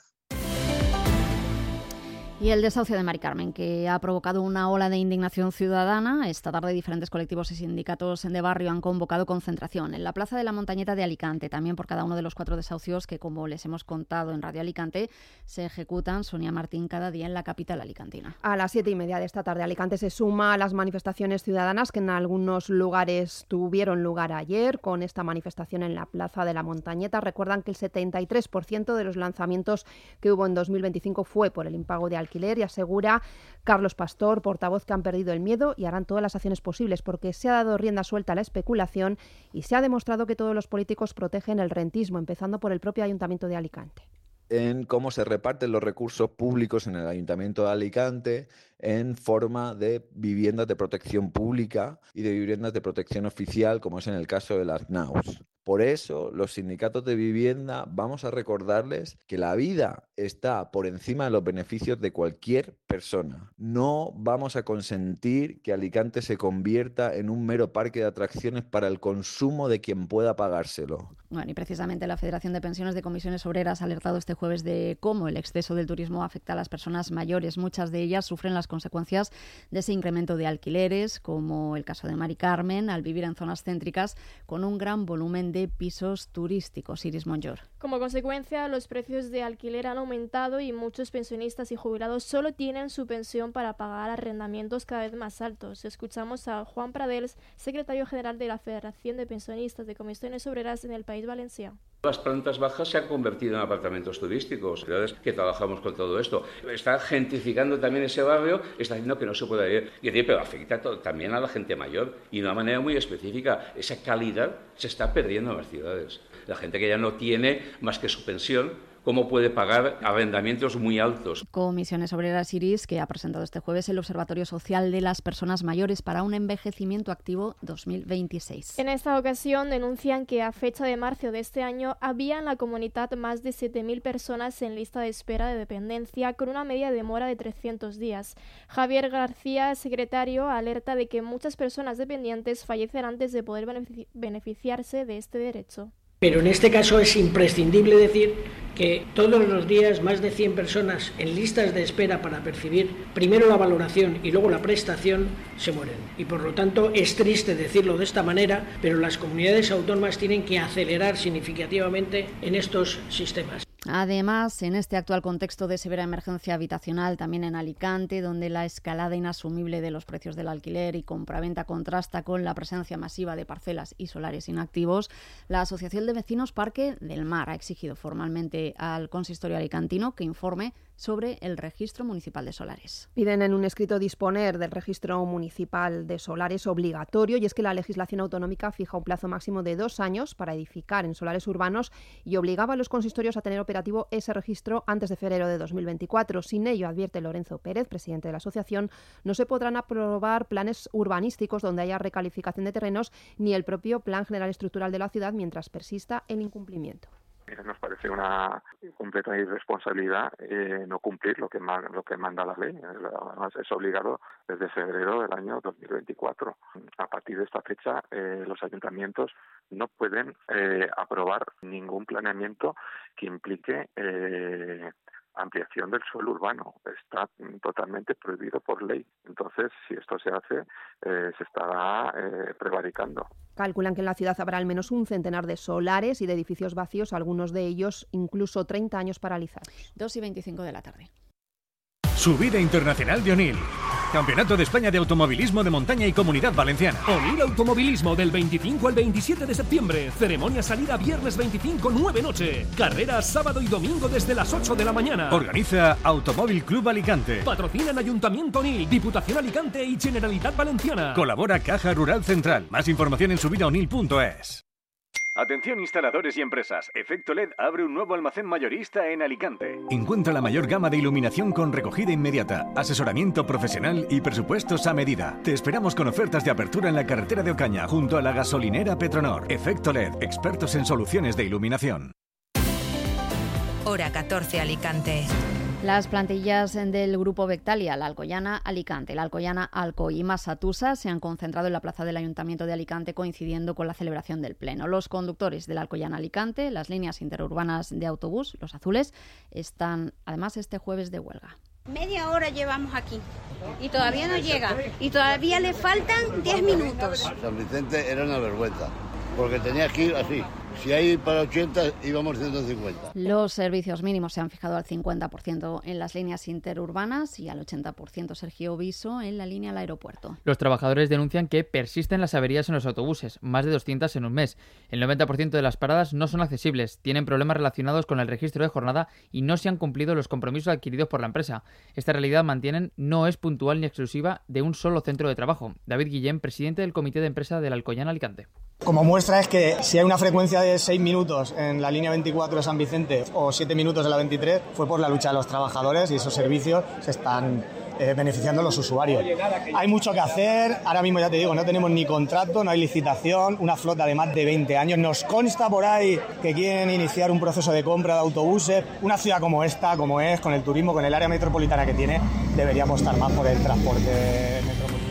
Y el desahucio de Mari Carmen, que ha provocado una ola de indignación ciudadana. Esta tarde diferentes colectivos y sindicatos de barrio han convocado concentración en la Plaza de la Montañeta de Alicante, también por cada uno de los cuatro desahucios que, como les hemos contado en Radio Alicante, se ejecutan, Sonia Martín, cada día en la capital alicantina. A las siete y media de esta tarde, Alicante se suma a las manifestaciones ciudadanas que en algunos lugares tuvieron lugar ayer, con esta manifestación en la Plaza de la Montañeta. Recuerdan que el setenta y tres por ciento de los lanzamientos que hubo en dos mil veinticinco fue por el impago de alquiler, y asegura Carlos Pastor, portavoz, que han perdido el miedo y harán todas las acciones posibles porque se ha dado rienda suelta a la especulación y se ha demostrado que todos los políticos protegen el rentismo, empezando por el propio Ayuntamiento de Alicante. En cómo se reparten los recursos públicos en el Ayuntamiento de Alicante en forma de viviendas de protección pública y de viviendas de protección oficial, como es en el caso de las N A Us. Por eso, los sindicatos de vivienda vamos a recordarles que la vida está por encima de los beneficios de cualquier persona. No vamos a consentir que Alicante se convierta en un mero parque de atracciones para el consumo de quien pueda pagárselo. Bueno, y precisamente la Federación de Pensiones de Comisiones Obreras ha alertado este jueves de cómo el exceso del turismo afecta a las personas mayores. Muchas de ellas sufren las consecuencias de ese incremento de alquileres, como el caso de Mari Carmen, al vivir en zonas céntricas con un gran volumen de pisos turísticos. Iris Monjor. Como consecuencia, los precios de alquiler han aumentado y muchos pensionistas y jubilados solo tienen su pensión para pagar arrendamientos cada vez más altos. Escuchamos a Juan Pradels, secretario general de la Federación de Pensionistas de Comisiones Obreras en el País Valenciano. Las plantas bajas se han convertido en apartamentos turísticos. Ciudades que trabajamos con todo esto. Está gentificando también ese barrio, está haciendo que no se pueda ir. Y decir, pero afecta todo, también a la gente mayor y de una manera muy específica. Esa calidad se está perdiendo en las ciudades. La gente que ya no tiene más que su pensión, ¿cómo puede pagar arrendamientos muy altos? Comisiones Obreras Iris, que ha presentado este jueves el Observatorio Social de las Personas Mayores para un Envejecimiento Activo dos mil veintiséis. En esta ocasión denuncian que a fecha de marzo de este año había en la comunidad más de siete mil personas en lista de espera de dependencia, con una media de demora de trescientos días. Javier García, secretario, alerta de que muchas personas dependientes fallecen antes de poder benefici- beneficiarse de este derecho. Pero en este caso es imprescindible decir que todos los días más de cien personas en listas de espera para percibir primero la valoración y luego la prestación se mueren. Y por lo tanto es triste decirlo de esta manera, pero las comunidades autónomas tienen que acelerar significativamente en estos sistemas. Además, en este actual contexto de severa emergencia habitacional, también en Alicante, donde la escalada inasumible de los precios del alquiler y compraventa contrasta con la presencia masiva de parcelas y solares inactivos, la Asociación de Vecinos Parque del Mar ha exigido formalmente al consistorio alicantino que informe sobre el registro municipal de solares. Piden en un escrito disponer del registro municipal de solares obligatorio, y es que la legislación autonómica fija un plazo máximo de dos años para edificar en solares urbanos y obligaba a los consistorios a tener operativo ese registro antes de febrero de dos mil veinticuatro. Sin ello, advierte Lorenzo Pérez, presidente de la asociación, no se podrán aprobar planes urbanísticos donde haya recalificación de terrenos ni el propio Plan General Estructural de la ciudad mientras persista el incumplimiento. Nos parece una completa irresponsabilidad eh, no cumplir lo que man, lo que manda la ley. Además, es obligado desde febrero del año dos mil veinticuatro. A partir de esta fecha, eh, los ayuntamientos no pueden eh, aprobar ningún planeamiento que implique eh, ampliación del suelo urbano. Está totalmente prohibido por ley. Entonces, si esto se hace, eh, se estará eh, prevaricando. Calculan que en la ciudad habrá al menos un centenar de solares y de edificios vacíos, algunos de ellos incluso treinta años paralizados. dos y veinticinco de la tarde. Subida Internacional de Onil. Campeonato de España de Automovilismo de Montaña y Comunidad Valenciana. Onil Automovilismo del veinticinco al veintisiete de septiembre. Ceremonia salida viernes veinticinco, nueve noche. Carreras sábado y domingo desde las ocho de la mañana. Organiza Automóvil Club Alicante. Patrocinan Ayuntamiento Onil, Diputación Alicante y Generalitat Valenciana. Colabora Caja Rural Central. Más información en subidaonil punto es. Atención instaladores y empresas, Efecto L E D abre un nuevo almacén mayorista en Alicante. Encuentra la mayor gama de iluminación con recogida inmediata, asesoramiento profesional y presupuestos a medida. Te esperamos con ofertas de apertura en la carretera de Ocaña, junto a la gasolinera Petronor. Efecto L E D, expertos en soluciones de iluminación. Hora catorce, Alicante. Las plantillas del grupo Vectalia, la Alcoyana Alicante, la Alcoyana Alco y Masatusa se han concentrado en la plaza del Ayuntamiento de Alicante coincidiendo con la celebración del Pleno. Los conductores de la Alcoyana Alicante, las líneas interurbanas de autobús, los azules, están además este jueves de huelga. Media hora llevamos aquí y todavía no llega y todavía le faltan diez minutos. San Vicente era una vergüenza porque tenía que ir así. Si hay para ochenta, íbamos ciento cincuenta. Los servicios mínimos se han fijado al cincuenta por ciento en las líneas interurbanas y al ochenta por ciento, Sergio Viso, en la línea al aeropuerto. Los trabajadores denuncian que persisten las averías en los autobuses, más de doscientas en un mes. El noventa por ciento de las paradas no son accesibles, tienen problemas relacionados con el registro de jornada y no se han cumplido los compromisos adquiridos por la empresa. Esta realidad, mantienen, no es puntual ni exclusiva de un solo centro de trabajo. David Guillén, presidente del Comité de Empresa de la Alcoyana Alicante. Como muestra es que si hay una frecuencia de seis minutos en la línea veinticuatro de San Vicente o siete minutos en la veintitrés, fue por la lucha de los trabajadores y esos servicios se están eh, beneficiando a los usuarios. Hay mucho que hacer, ahora mismo ya te digo, no tenemos ni contrato, no hay licitación, una flota de más de veinte años. Nos consta por ahí que quieren iniciar un proceso de compra de autobuses. Una ciudad como esta, como es, con el turismo, con el área metropolitana que tiene, debería apostar más por el transporte metropolitano.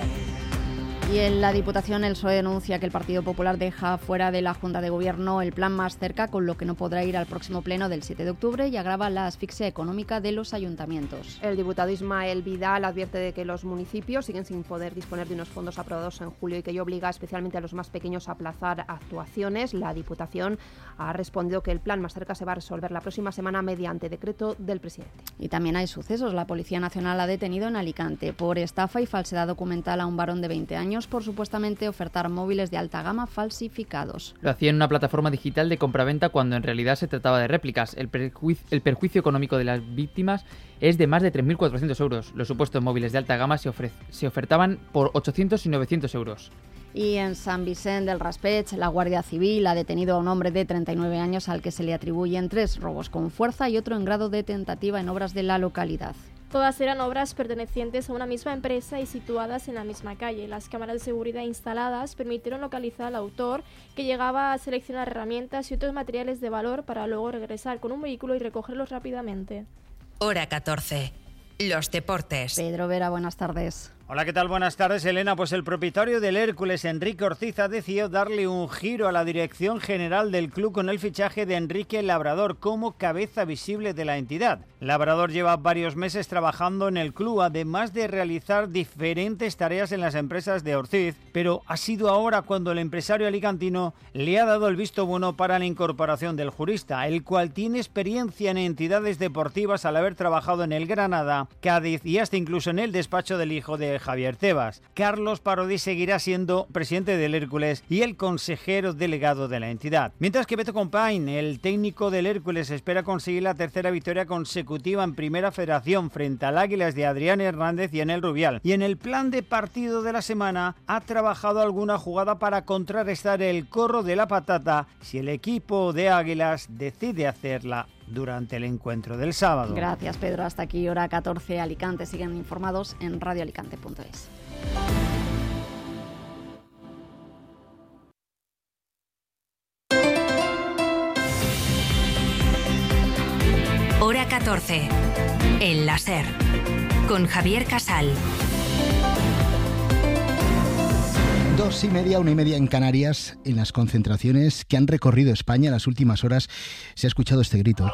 Y en la Diputación el P S O E denuncia que el Partido Popular deja fuera de la Junta de Gobierno el plan Más Cerca, con lo que no podrá ir al próximo pleno del siete de octubre y agrava la asfixia económica de los ayuntamientos. El diputado Ismael Vidal advierte de que los municipios siguen sin poder disponer de unos fondos aprobados en julio y que ello obliga especialmente a los más pequeños a aplazar actuaciones. La Diputación ha respondido que el plan Más Cerca se va a resolver la próxima semana mediante decreto del presidente. Y también hay sucesos. La Policía Nacional ha detenido en Alicante por estafa y falsedad documental a un varón de veinte años por supuestamente ofertar móviles de alta gama falsificados. Lo hacía en una plataforma digital de compraventa cuando en realidad se trataba de réplicas. El perjuicio, el perjuicio económico de las víctimas es de más de tres mil cuatrocientos euros. Los supuestos móviles de alta gama se, ofre- se ofertaban por ochocientos y novecientos euros. Y en San Vicente del Raspeig, la Guardia Civil ha detenido a un hombre de treinta y nueve años al que se le atribuyen tres robos con fuerza y otro en grado de tentativa en obras de la localidad. Todas eran obras pertenecientes a una misma empresa y situadas en la misma calle. Las cámaras de seguridad instaladas permitieron localizar al autor, que llegaba a seleccionar herramientas y otros materiales de valor para luego regresar con un vehículo y recogerlos rápidamente. Hora catorce. Los deportes. Pedro Vera, buenas tardes. Hola, ¿qué tal? Buenas tardes, Elena. Pues el propietario del Hércules, Enrique Ortiz, ha decidido darle un giro a la dirección general del club con el fichaje de Enrique Labrador como cabeza visible de la entidad. Labrador lleva varios meses trabajando en el club, además de realizar diferentes tareas en las empresas de Ortiz, pero ha sido ahora cuando el empresario alicantino le ha dado el visto bueno para la incorporación del jurista, el cual tiene experiencia en entidades deportivas al haber trabajado en el Granada, Cádiz y hasta incluso en el despacho del hijo de Javier Tebas. Carlos Parodi seguirá siendo presidente del Hércules y el consejero delegado de la entidad. Mientras que Beto Compain, el técnico del Hércules, espera conseguir la tercera victoria consecutiva en Primera Federación frente al Águilas de Adrián Hernández y en el Rubial. Y en el plan de partido de la semana ha trabajado alguna jugada para contrarrestar el corro de la patata si el equipo de Águilas decide hacerla durante el encuentro del sábado. Gracias, Pedro. Hasta aquí, hora catorce, Alicante. Siguen informados en radio alicante punto es. Hora catorce. El láser. Con Javier Casal. Dos y media, una y media en Canarias. En las concentraciones que han recorrido España en las últimas horas se ha escuchado este grito.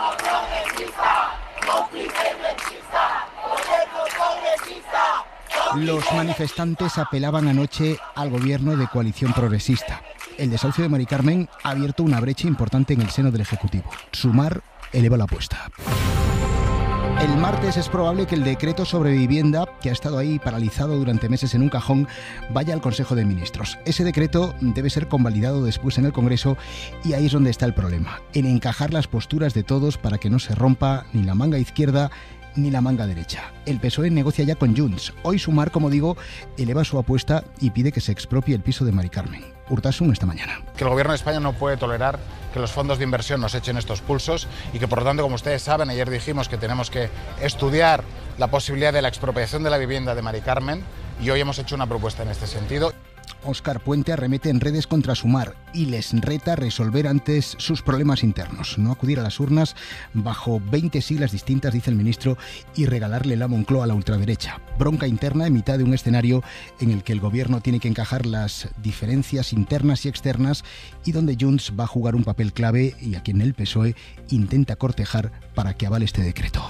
Los manifestantes apelaban anoche al gobierno de coalición progresista. El desahucio de Mari Carmen ha abierto una brecha importante en el seno del Ejecutivo. Sumar eleva la apuesta. El martes es probable que el decreto sobre vivienda, que ha estado ahí paralizado durante meses en un cajón, vaya al Consejo de Ministros. Ese decreto debe ser convalidado después en el Congreso y ahí es donde está el problema, en encajar las posturas de todos para que no se rompa ni la manga izquierda ni la manga derecha. El P S O E negocia ya con Junts. Hoy Sumar, como digo, eleva su apuesta y pide que se expropie el piso de Mari Carmen. Urtasun esta mañana. Que el Gobierno de España no puede tolerar que los fondos de inversión nos echen estos pulsos y que, por lo tanto, como ustedes saben, ayer dijimos que tenemos que estudiar la posibilidad de la expropiación de la vivienda de Mari Carmen y hoy hemos hecho una propuesta en este sentido. Óscar Puente arremete en redes contra Sumar y les reta a resolver antes sus problemas internos, no acudir a las urnas bajo veinte siglas distintas, dice el ministro, y regalarle la Moncloa a la ultraderecha. Bronca interna en mitad de un escenario en el que el gobierno tiene que encajar las diferencias internas y externas y donde Junts va a jugar un papel clave y a quien el P S O E intenta cortejar para que avale este decreto.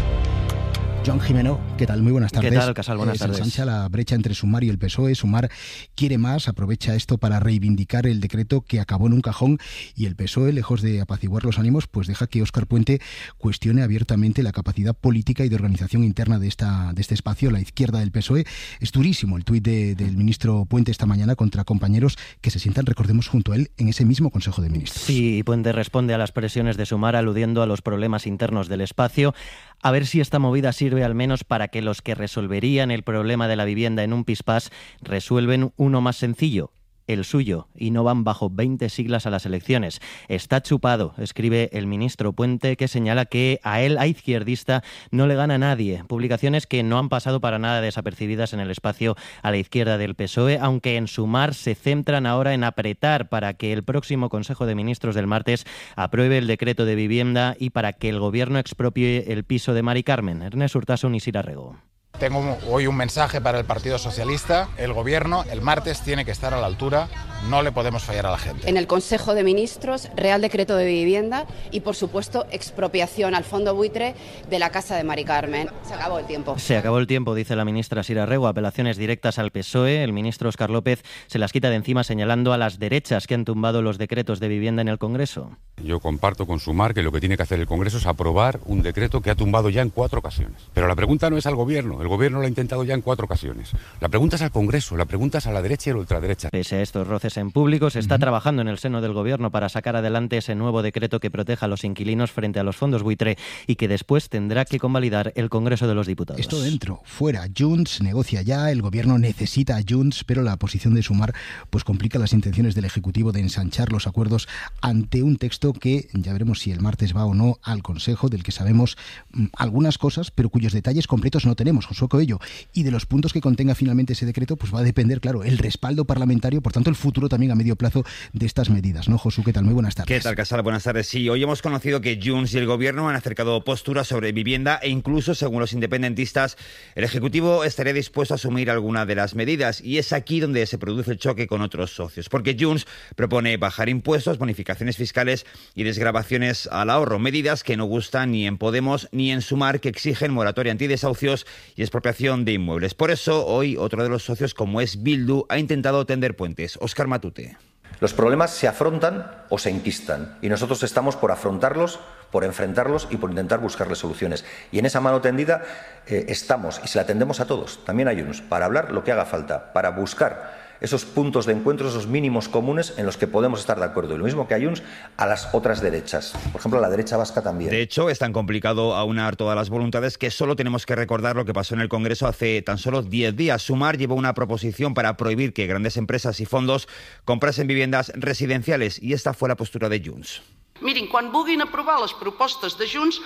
Joan Jimeno, ¿qué tal? Muy buenas tardes. ¿Qué tal, Casal? Buenas eh, tardes. Se ensancha la brecha entre Sumar y el P S O E. Sumar quiere más, aprovecha esto para reivindicar el decreto que acabó en un cajón y el P S O E, lejos de apaciguar los ánimos, pues deja que Óscar Puente cuestione abiertamente la capacidad política y de organización interna de, esta, de este espacio, la izquierda del P S O E. Es durísimo el tuit de, del ministro Puente esta mañana contra compañeros que se sientan, recordemos, junto a él en ese mismo Consejo de Ministros. Sí, Puente responde a las presiones de Sumar aludiendo a los problemas internos del espacio. A ver si esta movida sirve al menos para que los que resolverían el problema de la vivienda en un pispás resuelven uno más sencillo, el suyo, y no van bajo veinte siglas a las elecciones. Está chupado, escribe el ministro Puente, que señala que a él, a izquierdista, no le gana nadie. Publicaciones que no han pasado para nada desapercibidas en el espacio a la izquierda del P S O E, aunque en Sumar se centran ahora en apretar para que el próximo Consejo de Ministros del martes apruebe el decreto de vivienda y para que el gobierno expropie el piso de Mari Carmen. Ernest Urtasun y Sira Rego. Tengo hoy un mensaje para el Partido Socialista. El Gobierno el martes tiene que estar a la altura. No le podemos fallar a la gente. En el Consejo de Ministros, Real Decreto de Vivienda y, por supuesto, expropiación al fondo buitre de la casa de Mari Carmen. Se acabó el tiempo. Se acabó el tiempo, dice la ministra Sira Rego. Apelaciones directas al P S O E. El ministro Óscar López se las quita de encima señalando a las derechas que han tumbado los decretos de vivienda en el Congreso. Yo comparto con Sumar que lo que tiene que hacer el Congreso es aprobar un decreto que ha tumbado ya en cuatro ocasiones. Pero la pregunta no es al Gobierno. El Gobierno lo ha intentado ya en cuatro ocasiones. La pregunta es al Congreso, la pregunta es a la derecha y a la ultraderecha. Pese a estos roces en público, se está uh-huh. trabajando en el seno del Gobierno para sacar adelante ese nuevo decreto que proteja a los inquilinos frente a los fondos buitre y que después tendrá que convalidar el Congreso de los Diputados. Esto dentro, fuera. Junts negocia ya, el Gobierno necesita a Junts, pero la posición de Sumar pues complica las intenciones del Ejecutivo de ensanchar los acuerdos ante un texto que ya veremos si el martes va o no al Consejo, del que sabemos mm, algunas cosas, pero cuyos detalles completos no tenemos, Josué Coello. Y de los puntos que contenga finalmente ese decreto, pues va a depender, claro, el respaldo parlamentario, por tanto el futuro también a medio plazo de estas medidas, ¿no, Josu? ¿Qué tal? Muy buenas tardes. ¿Qué tal, Casal? Buenas tardes. Sí, hoy hemos conocido que Junts y el Gobierno han acercado posturas sobre vivienda e incluso, según los independentistas, el Ejecutivo estaría dispuesto a asumir alguna de las medidas y es aquí donde se produce el choque con otros socios, porque Junts propone bajar impuestos, bonificaciones fiscales y desgravaciones al ahorro, medidas que no gustan ni en Podemos ni en Sumar, que exigen moratoria antidesahucios y expropiación de inmuebles. Por eso, hoy otro de los socios, como es Bildu, ha intentado tender puentes. Óscar Matute. Los problemas se afrontan o se enquistan y nosotros estamos por afrontarlos, por enfrentarlos y por intentar buscarles soluciones. Y en esa mano tendida eh, estamos y se la tendemos a todos, también a Junts, para hablar lo que haga falta, para buscar esos puntos de encuentro, esos mínimos comunes en los que podemos estar de acuerdo. Y lo mismo que a Junts, a las otras derechas. Por ejemplo, a la derecha vasca también. De hecho, es tan complicado aunar todas las voluntades que solo tenemos que recordar lo que pasó en el Congreso hace tan solo diez días. Sumar llevó una proposición para prohibir que grandes empresas y fondos comprasen viviendas residenciales y esta fue la postura de Junts. Miren, quan vulguin aprovar les propostes de Junts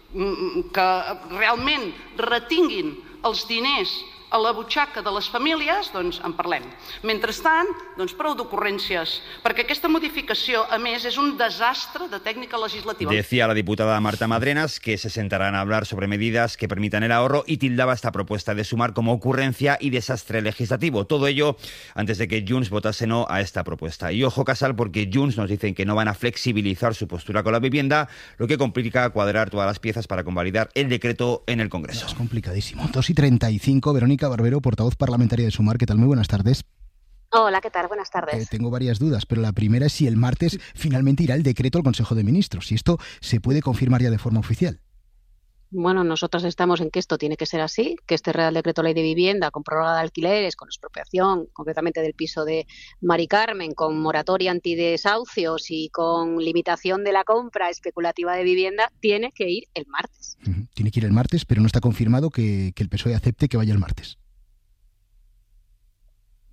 que realment retinguin els diners a la butxaca de les famílies, doncs en parlem. Mentrestant, doncs prou d'ocurrències, perquè aquesta modificació, a més, és un desastre de tècnica legislativa. Decía la diputada Marta Madrenas que se sentarán a hablar sobre medidas que permitan el ahorro y tildaba esta propuesta de Sumar como ocurrencia y desastre legislativo. Todo ello antes de que Junts votase no a esta propuesta. Y ojo, Casal, porque Junts nos dicen que no van a flexibilizar su postura con la vivienda, lo que complica cuadrar todas las piezas para convalidar el decreto en el Congreso. Es complicadísimo. dos y treinta y cinco, Verónica Barbero, portavoz parlamentaria de Sumar. ¿Qué tal? Muy buenas tardes. Hola, ¿qué tal? Buenas tardes. Eh, tengo varias dudas, pero la primera es si el martes finalmente irá el decreto al Consejo de Ministros, si esto se puede confirmar ya de forma oficial. Bueno, nosotros estamos en que esto tiene que ser así, que este Real Decreto Ley de Vivienda, con prórroga de alquileres, con expropiación concretamente del piso de Mari Carmen, con moratoria antidesahucios y con limitación de la compra especulativa de vivienda, tiene que ir el martes. Uh-huh. Tiene que ir el martes, pero no está confirmado que, que el P S O E acepte que vaya el martes.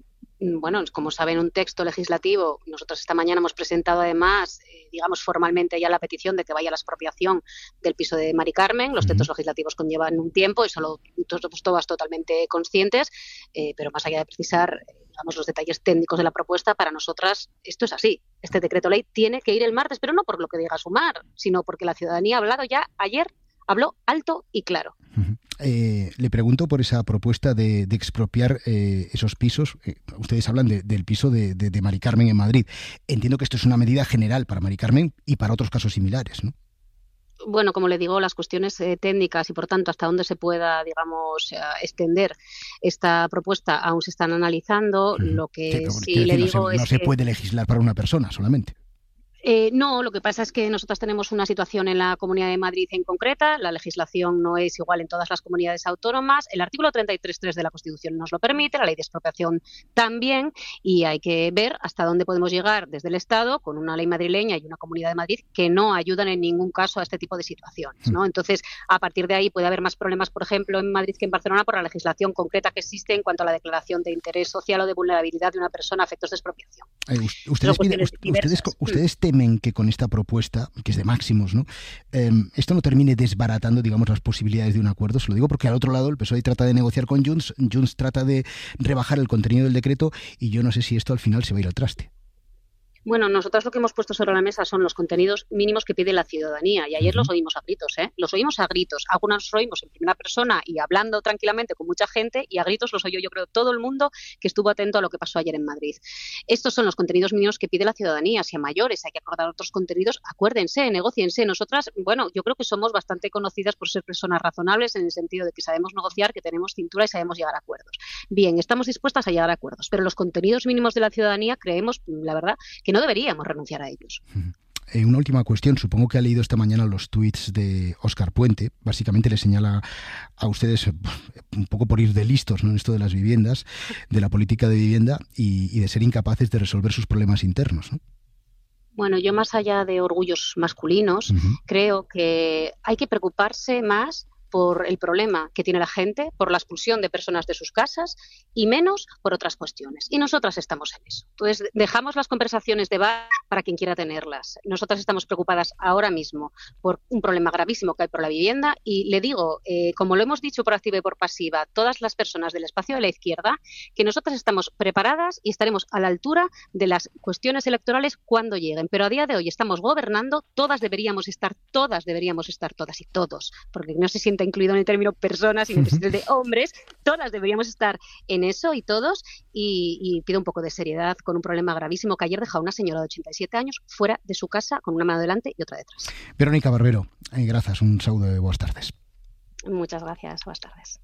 bueno, como saben, un texto legislativo. Nosotros esta mañana hemos presentado además, eh, digamos, formalmente ya la petición de que vaya a la expropiación del piso de Mari Carmen. Los textos uh-huh. legislativos conllevan un tiempo, eso lo somos todas totalmente conscientes, eh, pero más allá de precisar, digamos, los detalles técnicos de la propuesta, para nosotras esto es así. Este decreto ley tiene que ir el martes, pero no por lo que diga Sumar, sino porque la ciudadanía ha hablado ya ayer, habló alto y claro. Uh-huh. Eh, le pregunto por esa propuesta de, de expropiar eh, esos pisos. Eh, ustedes hablan de, del piso de, de, de Mari Carmen en Madrid. Entiendo que esto es una medida general para Mari Carmen y para otros casos similares, ¿no? Bueno, como le digo, las cuestiones eh, técnicas y, por tanto, hasta dónde se pueda, digamos, uh, extender esta propuesta aún se están analizando. Uh-huh. Lo que sí, sí le decir, digo no se, es no se que... puede legislar para una persona solamente. Eh, no, lo que pasa es que nosotros tenemos una situación en la Comunidad de Madrid en concreta, la legislación no es igual en todas las comunidades autónomas, el artículo treinta y tres punto tres de la Constitución nos lo permite, la ley de expropiación también, y hay que ver hasta dónde podemos llegar desde el Estado con una ley madrileña y una Comunidad de Madrid que no ayudan en ningún caso a este tipo de situaciones, ¿no? Entonces, a partir de ahí puede haber más problemas, por ejemplo, en Madrid que en Barcelona por la legislación concreta que existe en cuanto a la declaración de interés social o de vulnerabilidad de una persona a efectos de expropiación. Eh, ustedes, piden, ustedes, ustedes temen que con esta propuesta, que es de máximos, ¿no? Eh, esto no termine desbaratando, digamos, las posibilidades de un acuerdo. Se lo digo porque al otro lado el P S O E trata de negociar con Junts, Junts trata de rebajar el contenido del decreto y yo no sé si esto al final se va a ir al traste. Bueno, nosotros lo que hemos puesto sobre la mesa son los contenidos mínimos que pide la ciudadanía y ayer uh-huh. los oímos a gritos, ¿eh? Los oímos a gritos. Algunos los oímos en primera persona y hablando tranquilamente con mucha gente y a gritos los oyó yo creo todo el mundo que estuvo atento a lo que pasó ayer en Madrid. Estos son los contenidos mínimos que pide la ciudadanía. Si a mayores hay que acordar otros contenidos, acuérdense, negóciense. Nosotras, bueno, yo creo que somos bastante conocidas por ser personas razonables en el sentido de que sabemos negociar, que tenemos cintura y sabemos llegar a acuerdos. Bien, estamos dispuestas a llegar a acuerdos, pero los contenidos mínimos de la ciudadanía creemos, la verdad, que no deberíamos renunciar a ellos. Eh, una última cuestión. Supongo que ha leído esta mañana los tuits de Óscar Puente. Básicamente le señala a ustedes un poco por ir de listos, ¿no?, en esto de las viviendas, de la política de vivienda y, y de ser incapaces de resolver sus problemas internos, ¿no? Bueno, yo más allá de orgullos masculinos, uh-huh. creo que hay que preocuparse más por el problema que tiene la gente, por la expulsión de personas de sus casas y menos por otras cuestiones. Y nosotras estamos en eso. Entonces, dejamos las conversaciones de bar para quien quiera tenerlas. Nosotras estamos preocupadas ahora mismo por un problema gravísimo que hay por la vivienda y le digo, eh, como lo hemos dicho por activa y por pasiva, todas las personas del espacio de la izquierda, que nosotras estamos preparadas y estaremos a la altura de las cuestiones electorales cuando lleguen. Pero a día de hoy estamos gobernando, todas deberíamos estar, todas deberíamos estar, todas y todos, porque no se sienta incluido en el término personas y en el de hombres, todas deberíamos estar en eso y todos, y, y pido un poco de seriedad con un problema gravísimo que ayer dejó a una señora de ochenta y siete años fuera de su casa con una mano delante y otra detrás. Verónica Barbero, eh, gracias, un saludo de buenas tardes. Muchas gracias, buenas tardes.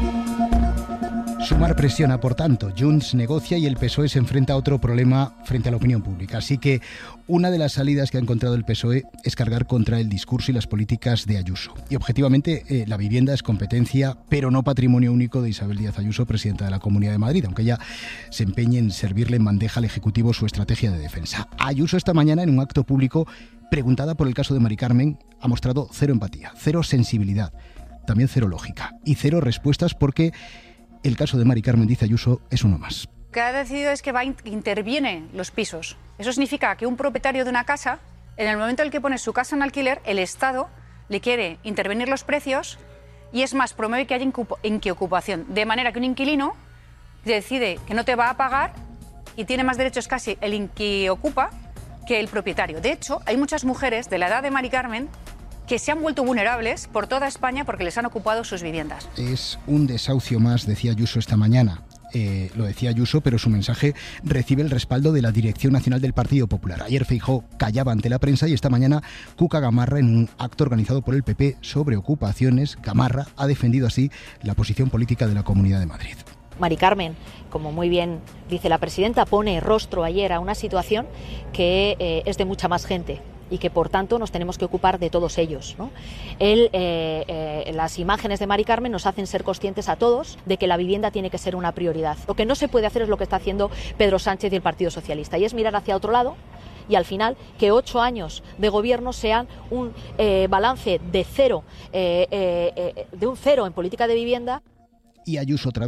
Sumar presiona, por tanto, Junts negocia y el P S O E se enfrenta a otro problema frente a la opinión pública. Así que una de las salidas que ha encontrado el P S O E es cargar contra el discurso y las políticas de Ayuso. Y objetivamente eh, la vivienda es competencia, pero no patrimonio único de Isabel Díaz Ayuso, presidenta de la Comunidad de Madrid, aunque ella se empeñe en servirle en bandeja al Ejecutivo su estrategia de defensa. Ayuso esta mañana en un acto público, preguntada por el caso de Mari Carmen, ha mostrado cero empatía, cero sensibilidad, también cero lógica y cero respuestas porque el caso de Mari Carmen, dice Ayuso, es uno más. Lo que ha decidido es que va, interviene los pisos. Eso significa que un propietario de una casa, en el momento en el que pone su casa en alquiler, el Estado le quiere intervenir los precios y es más, promueve que haya inquiocupación. De manera que un inquilino decide que no te va a pagar y tiene más derechos casi el inquiocupa que el propietario. De hecho, hay muchas mujeres de la edad de Mari Carmen que se han vuelto vulnerables por toda España porque les han ocupado sus viviendas. Es un desahucio más, decía Ayuso esta mañana. Eh, lo decía Ayuso, pero su mensaje recibe el respaldo de la Dirección Nacional del Partido Popular. Ayer Feijóo callaba ante la prensa y esta mañana Cuca Gamarra, en un acto organizado por el P P sobre ocupaciones, Gamarra ha defendido así la posición política de la Comunidad de Madrid. Mari Carmen, como muy bien dice la presidenta, pone rostro ayer a una situación que eh, es de mucha más gente y que por tanto nos tenemos que ocupar de todos ellos, ¿no? Él, eh, eh, las imágenes de Mari Carmen nos hacen ser conscientes a todos de que la vivienda tiene que ser una prioridad. Lo que no se puede hacer es lo que está haciendo Pedro Sánchez y el Partido Socialista, y es mirar hacia otro lado y al final que ocho años de gobierno sean un eh, balance de cero, eh, eh, eh, de un cero en política de vivienda. Y Ayuso otra vez.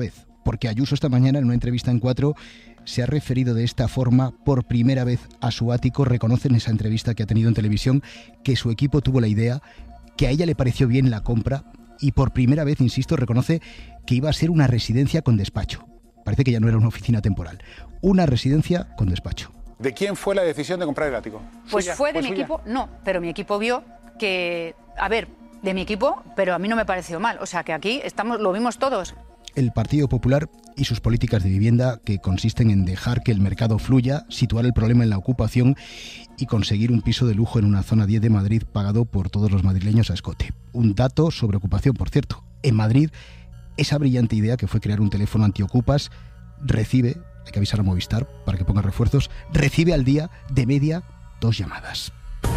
porque Ayuso esta mañana en una entrevista en Cuatro se ha referido de esta forma por primera vez a su ático. Reconoce en esa entrevista que ha tenido en televisión que su equipo tuvo la idea, que a ella le pareció bien la compra y por primera vez, insisto, reconoce que iba a ser una residencia con despacho. Parece que ya no era una oficina temporal, una residencia con despacho. ¿De quién fue la decisión de comprar el ático? Pues ¿Suya? fue de ¿Fue mi suya? equipo, no, pero mi equipo vio que, a ver, de mi equipo, pero a mí no me pareció mal, o sea que aquí estamos, lo vimos todos. El Partido Popular y sus políticas de vivienda, que consisten en dejar que el mercado fluya, situar el problema en la ocupación y conseguir un piso de lujo en una zona diez de Madrid pagado por todos los madrileños a escote. Un dato sobre ocupación, por cierto. En Madrid, esa brillante idea que fue crear un teléfono antiocupas recibe, hay que avisar a Movistar para que ponga refuerzos, recibe al día de media dos llamadas.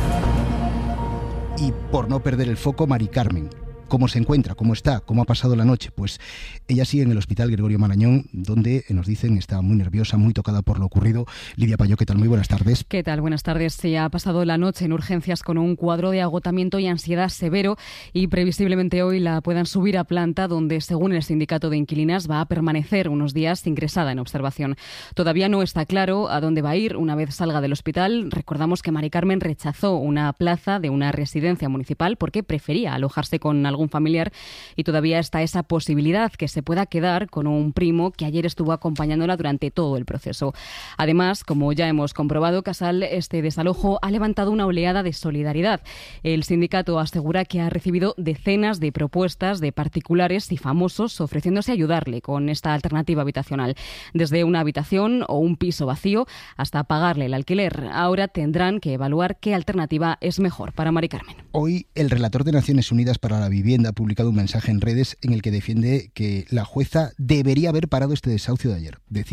Y por no perder el foco, Mari Carmen. ¿Cómo se encuentra? ¿Cómo está? ¿Cómo ha pasado la noche? Pues ella sigue en el Hospital Gregorio Marañón, donde nos dicen está muy nerviosa, muy tocada por lo ocurrido. Lidia Payó, ¿qué tal? Muy buenas tardes. ¿Qué tal? Buenas tardes. Se ha pasado la noche en urgencias con un cuadro de agotamiento y ansiedad severo y previsiblemente hoy la puedan subir a planta, donde, según el sindicato de inquilinas, va a permanecer unos días ingresada en observación. Todavía no está claro a dónde va a ir una vez salga del hospital. Recordamos que Mari Carmen rechazó una plaza de una residencia municipal porque prefería alojarse con algún familiar y todavía está esa posibilidad que se pueda quedar con un primo que ayer estuvo acompañándola durante todo el proceso. Además, como ya hemos comprobado, Casal, este desalojo ha levantado una oleada de solidaridad. El sindicato asegura que ha recibido decenas de propuestas de particulares y famosos ofreciéndose a ayudarle con esta alternativa habitacional, desde una habitación o un piso vacío hasta pagarle el alquiler. Ahora tendrán que evaluar qué alternativa es mejor para Mari Carmen. Hoy el relator de Naciones Unidas para la Vivienda ha publicado un mensaje en redes en el que defiende que la jueza debería haber parado este desahucio de ayer. Decía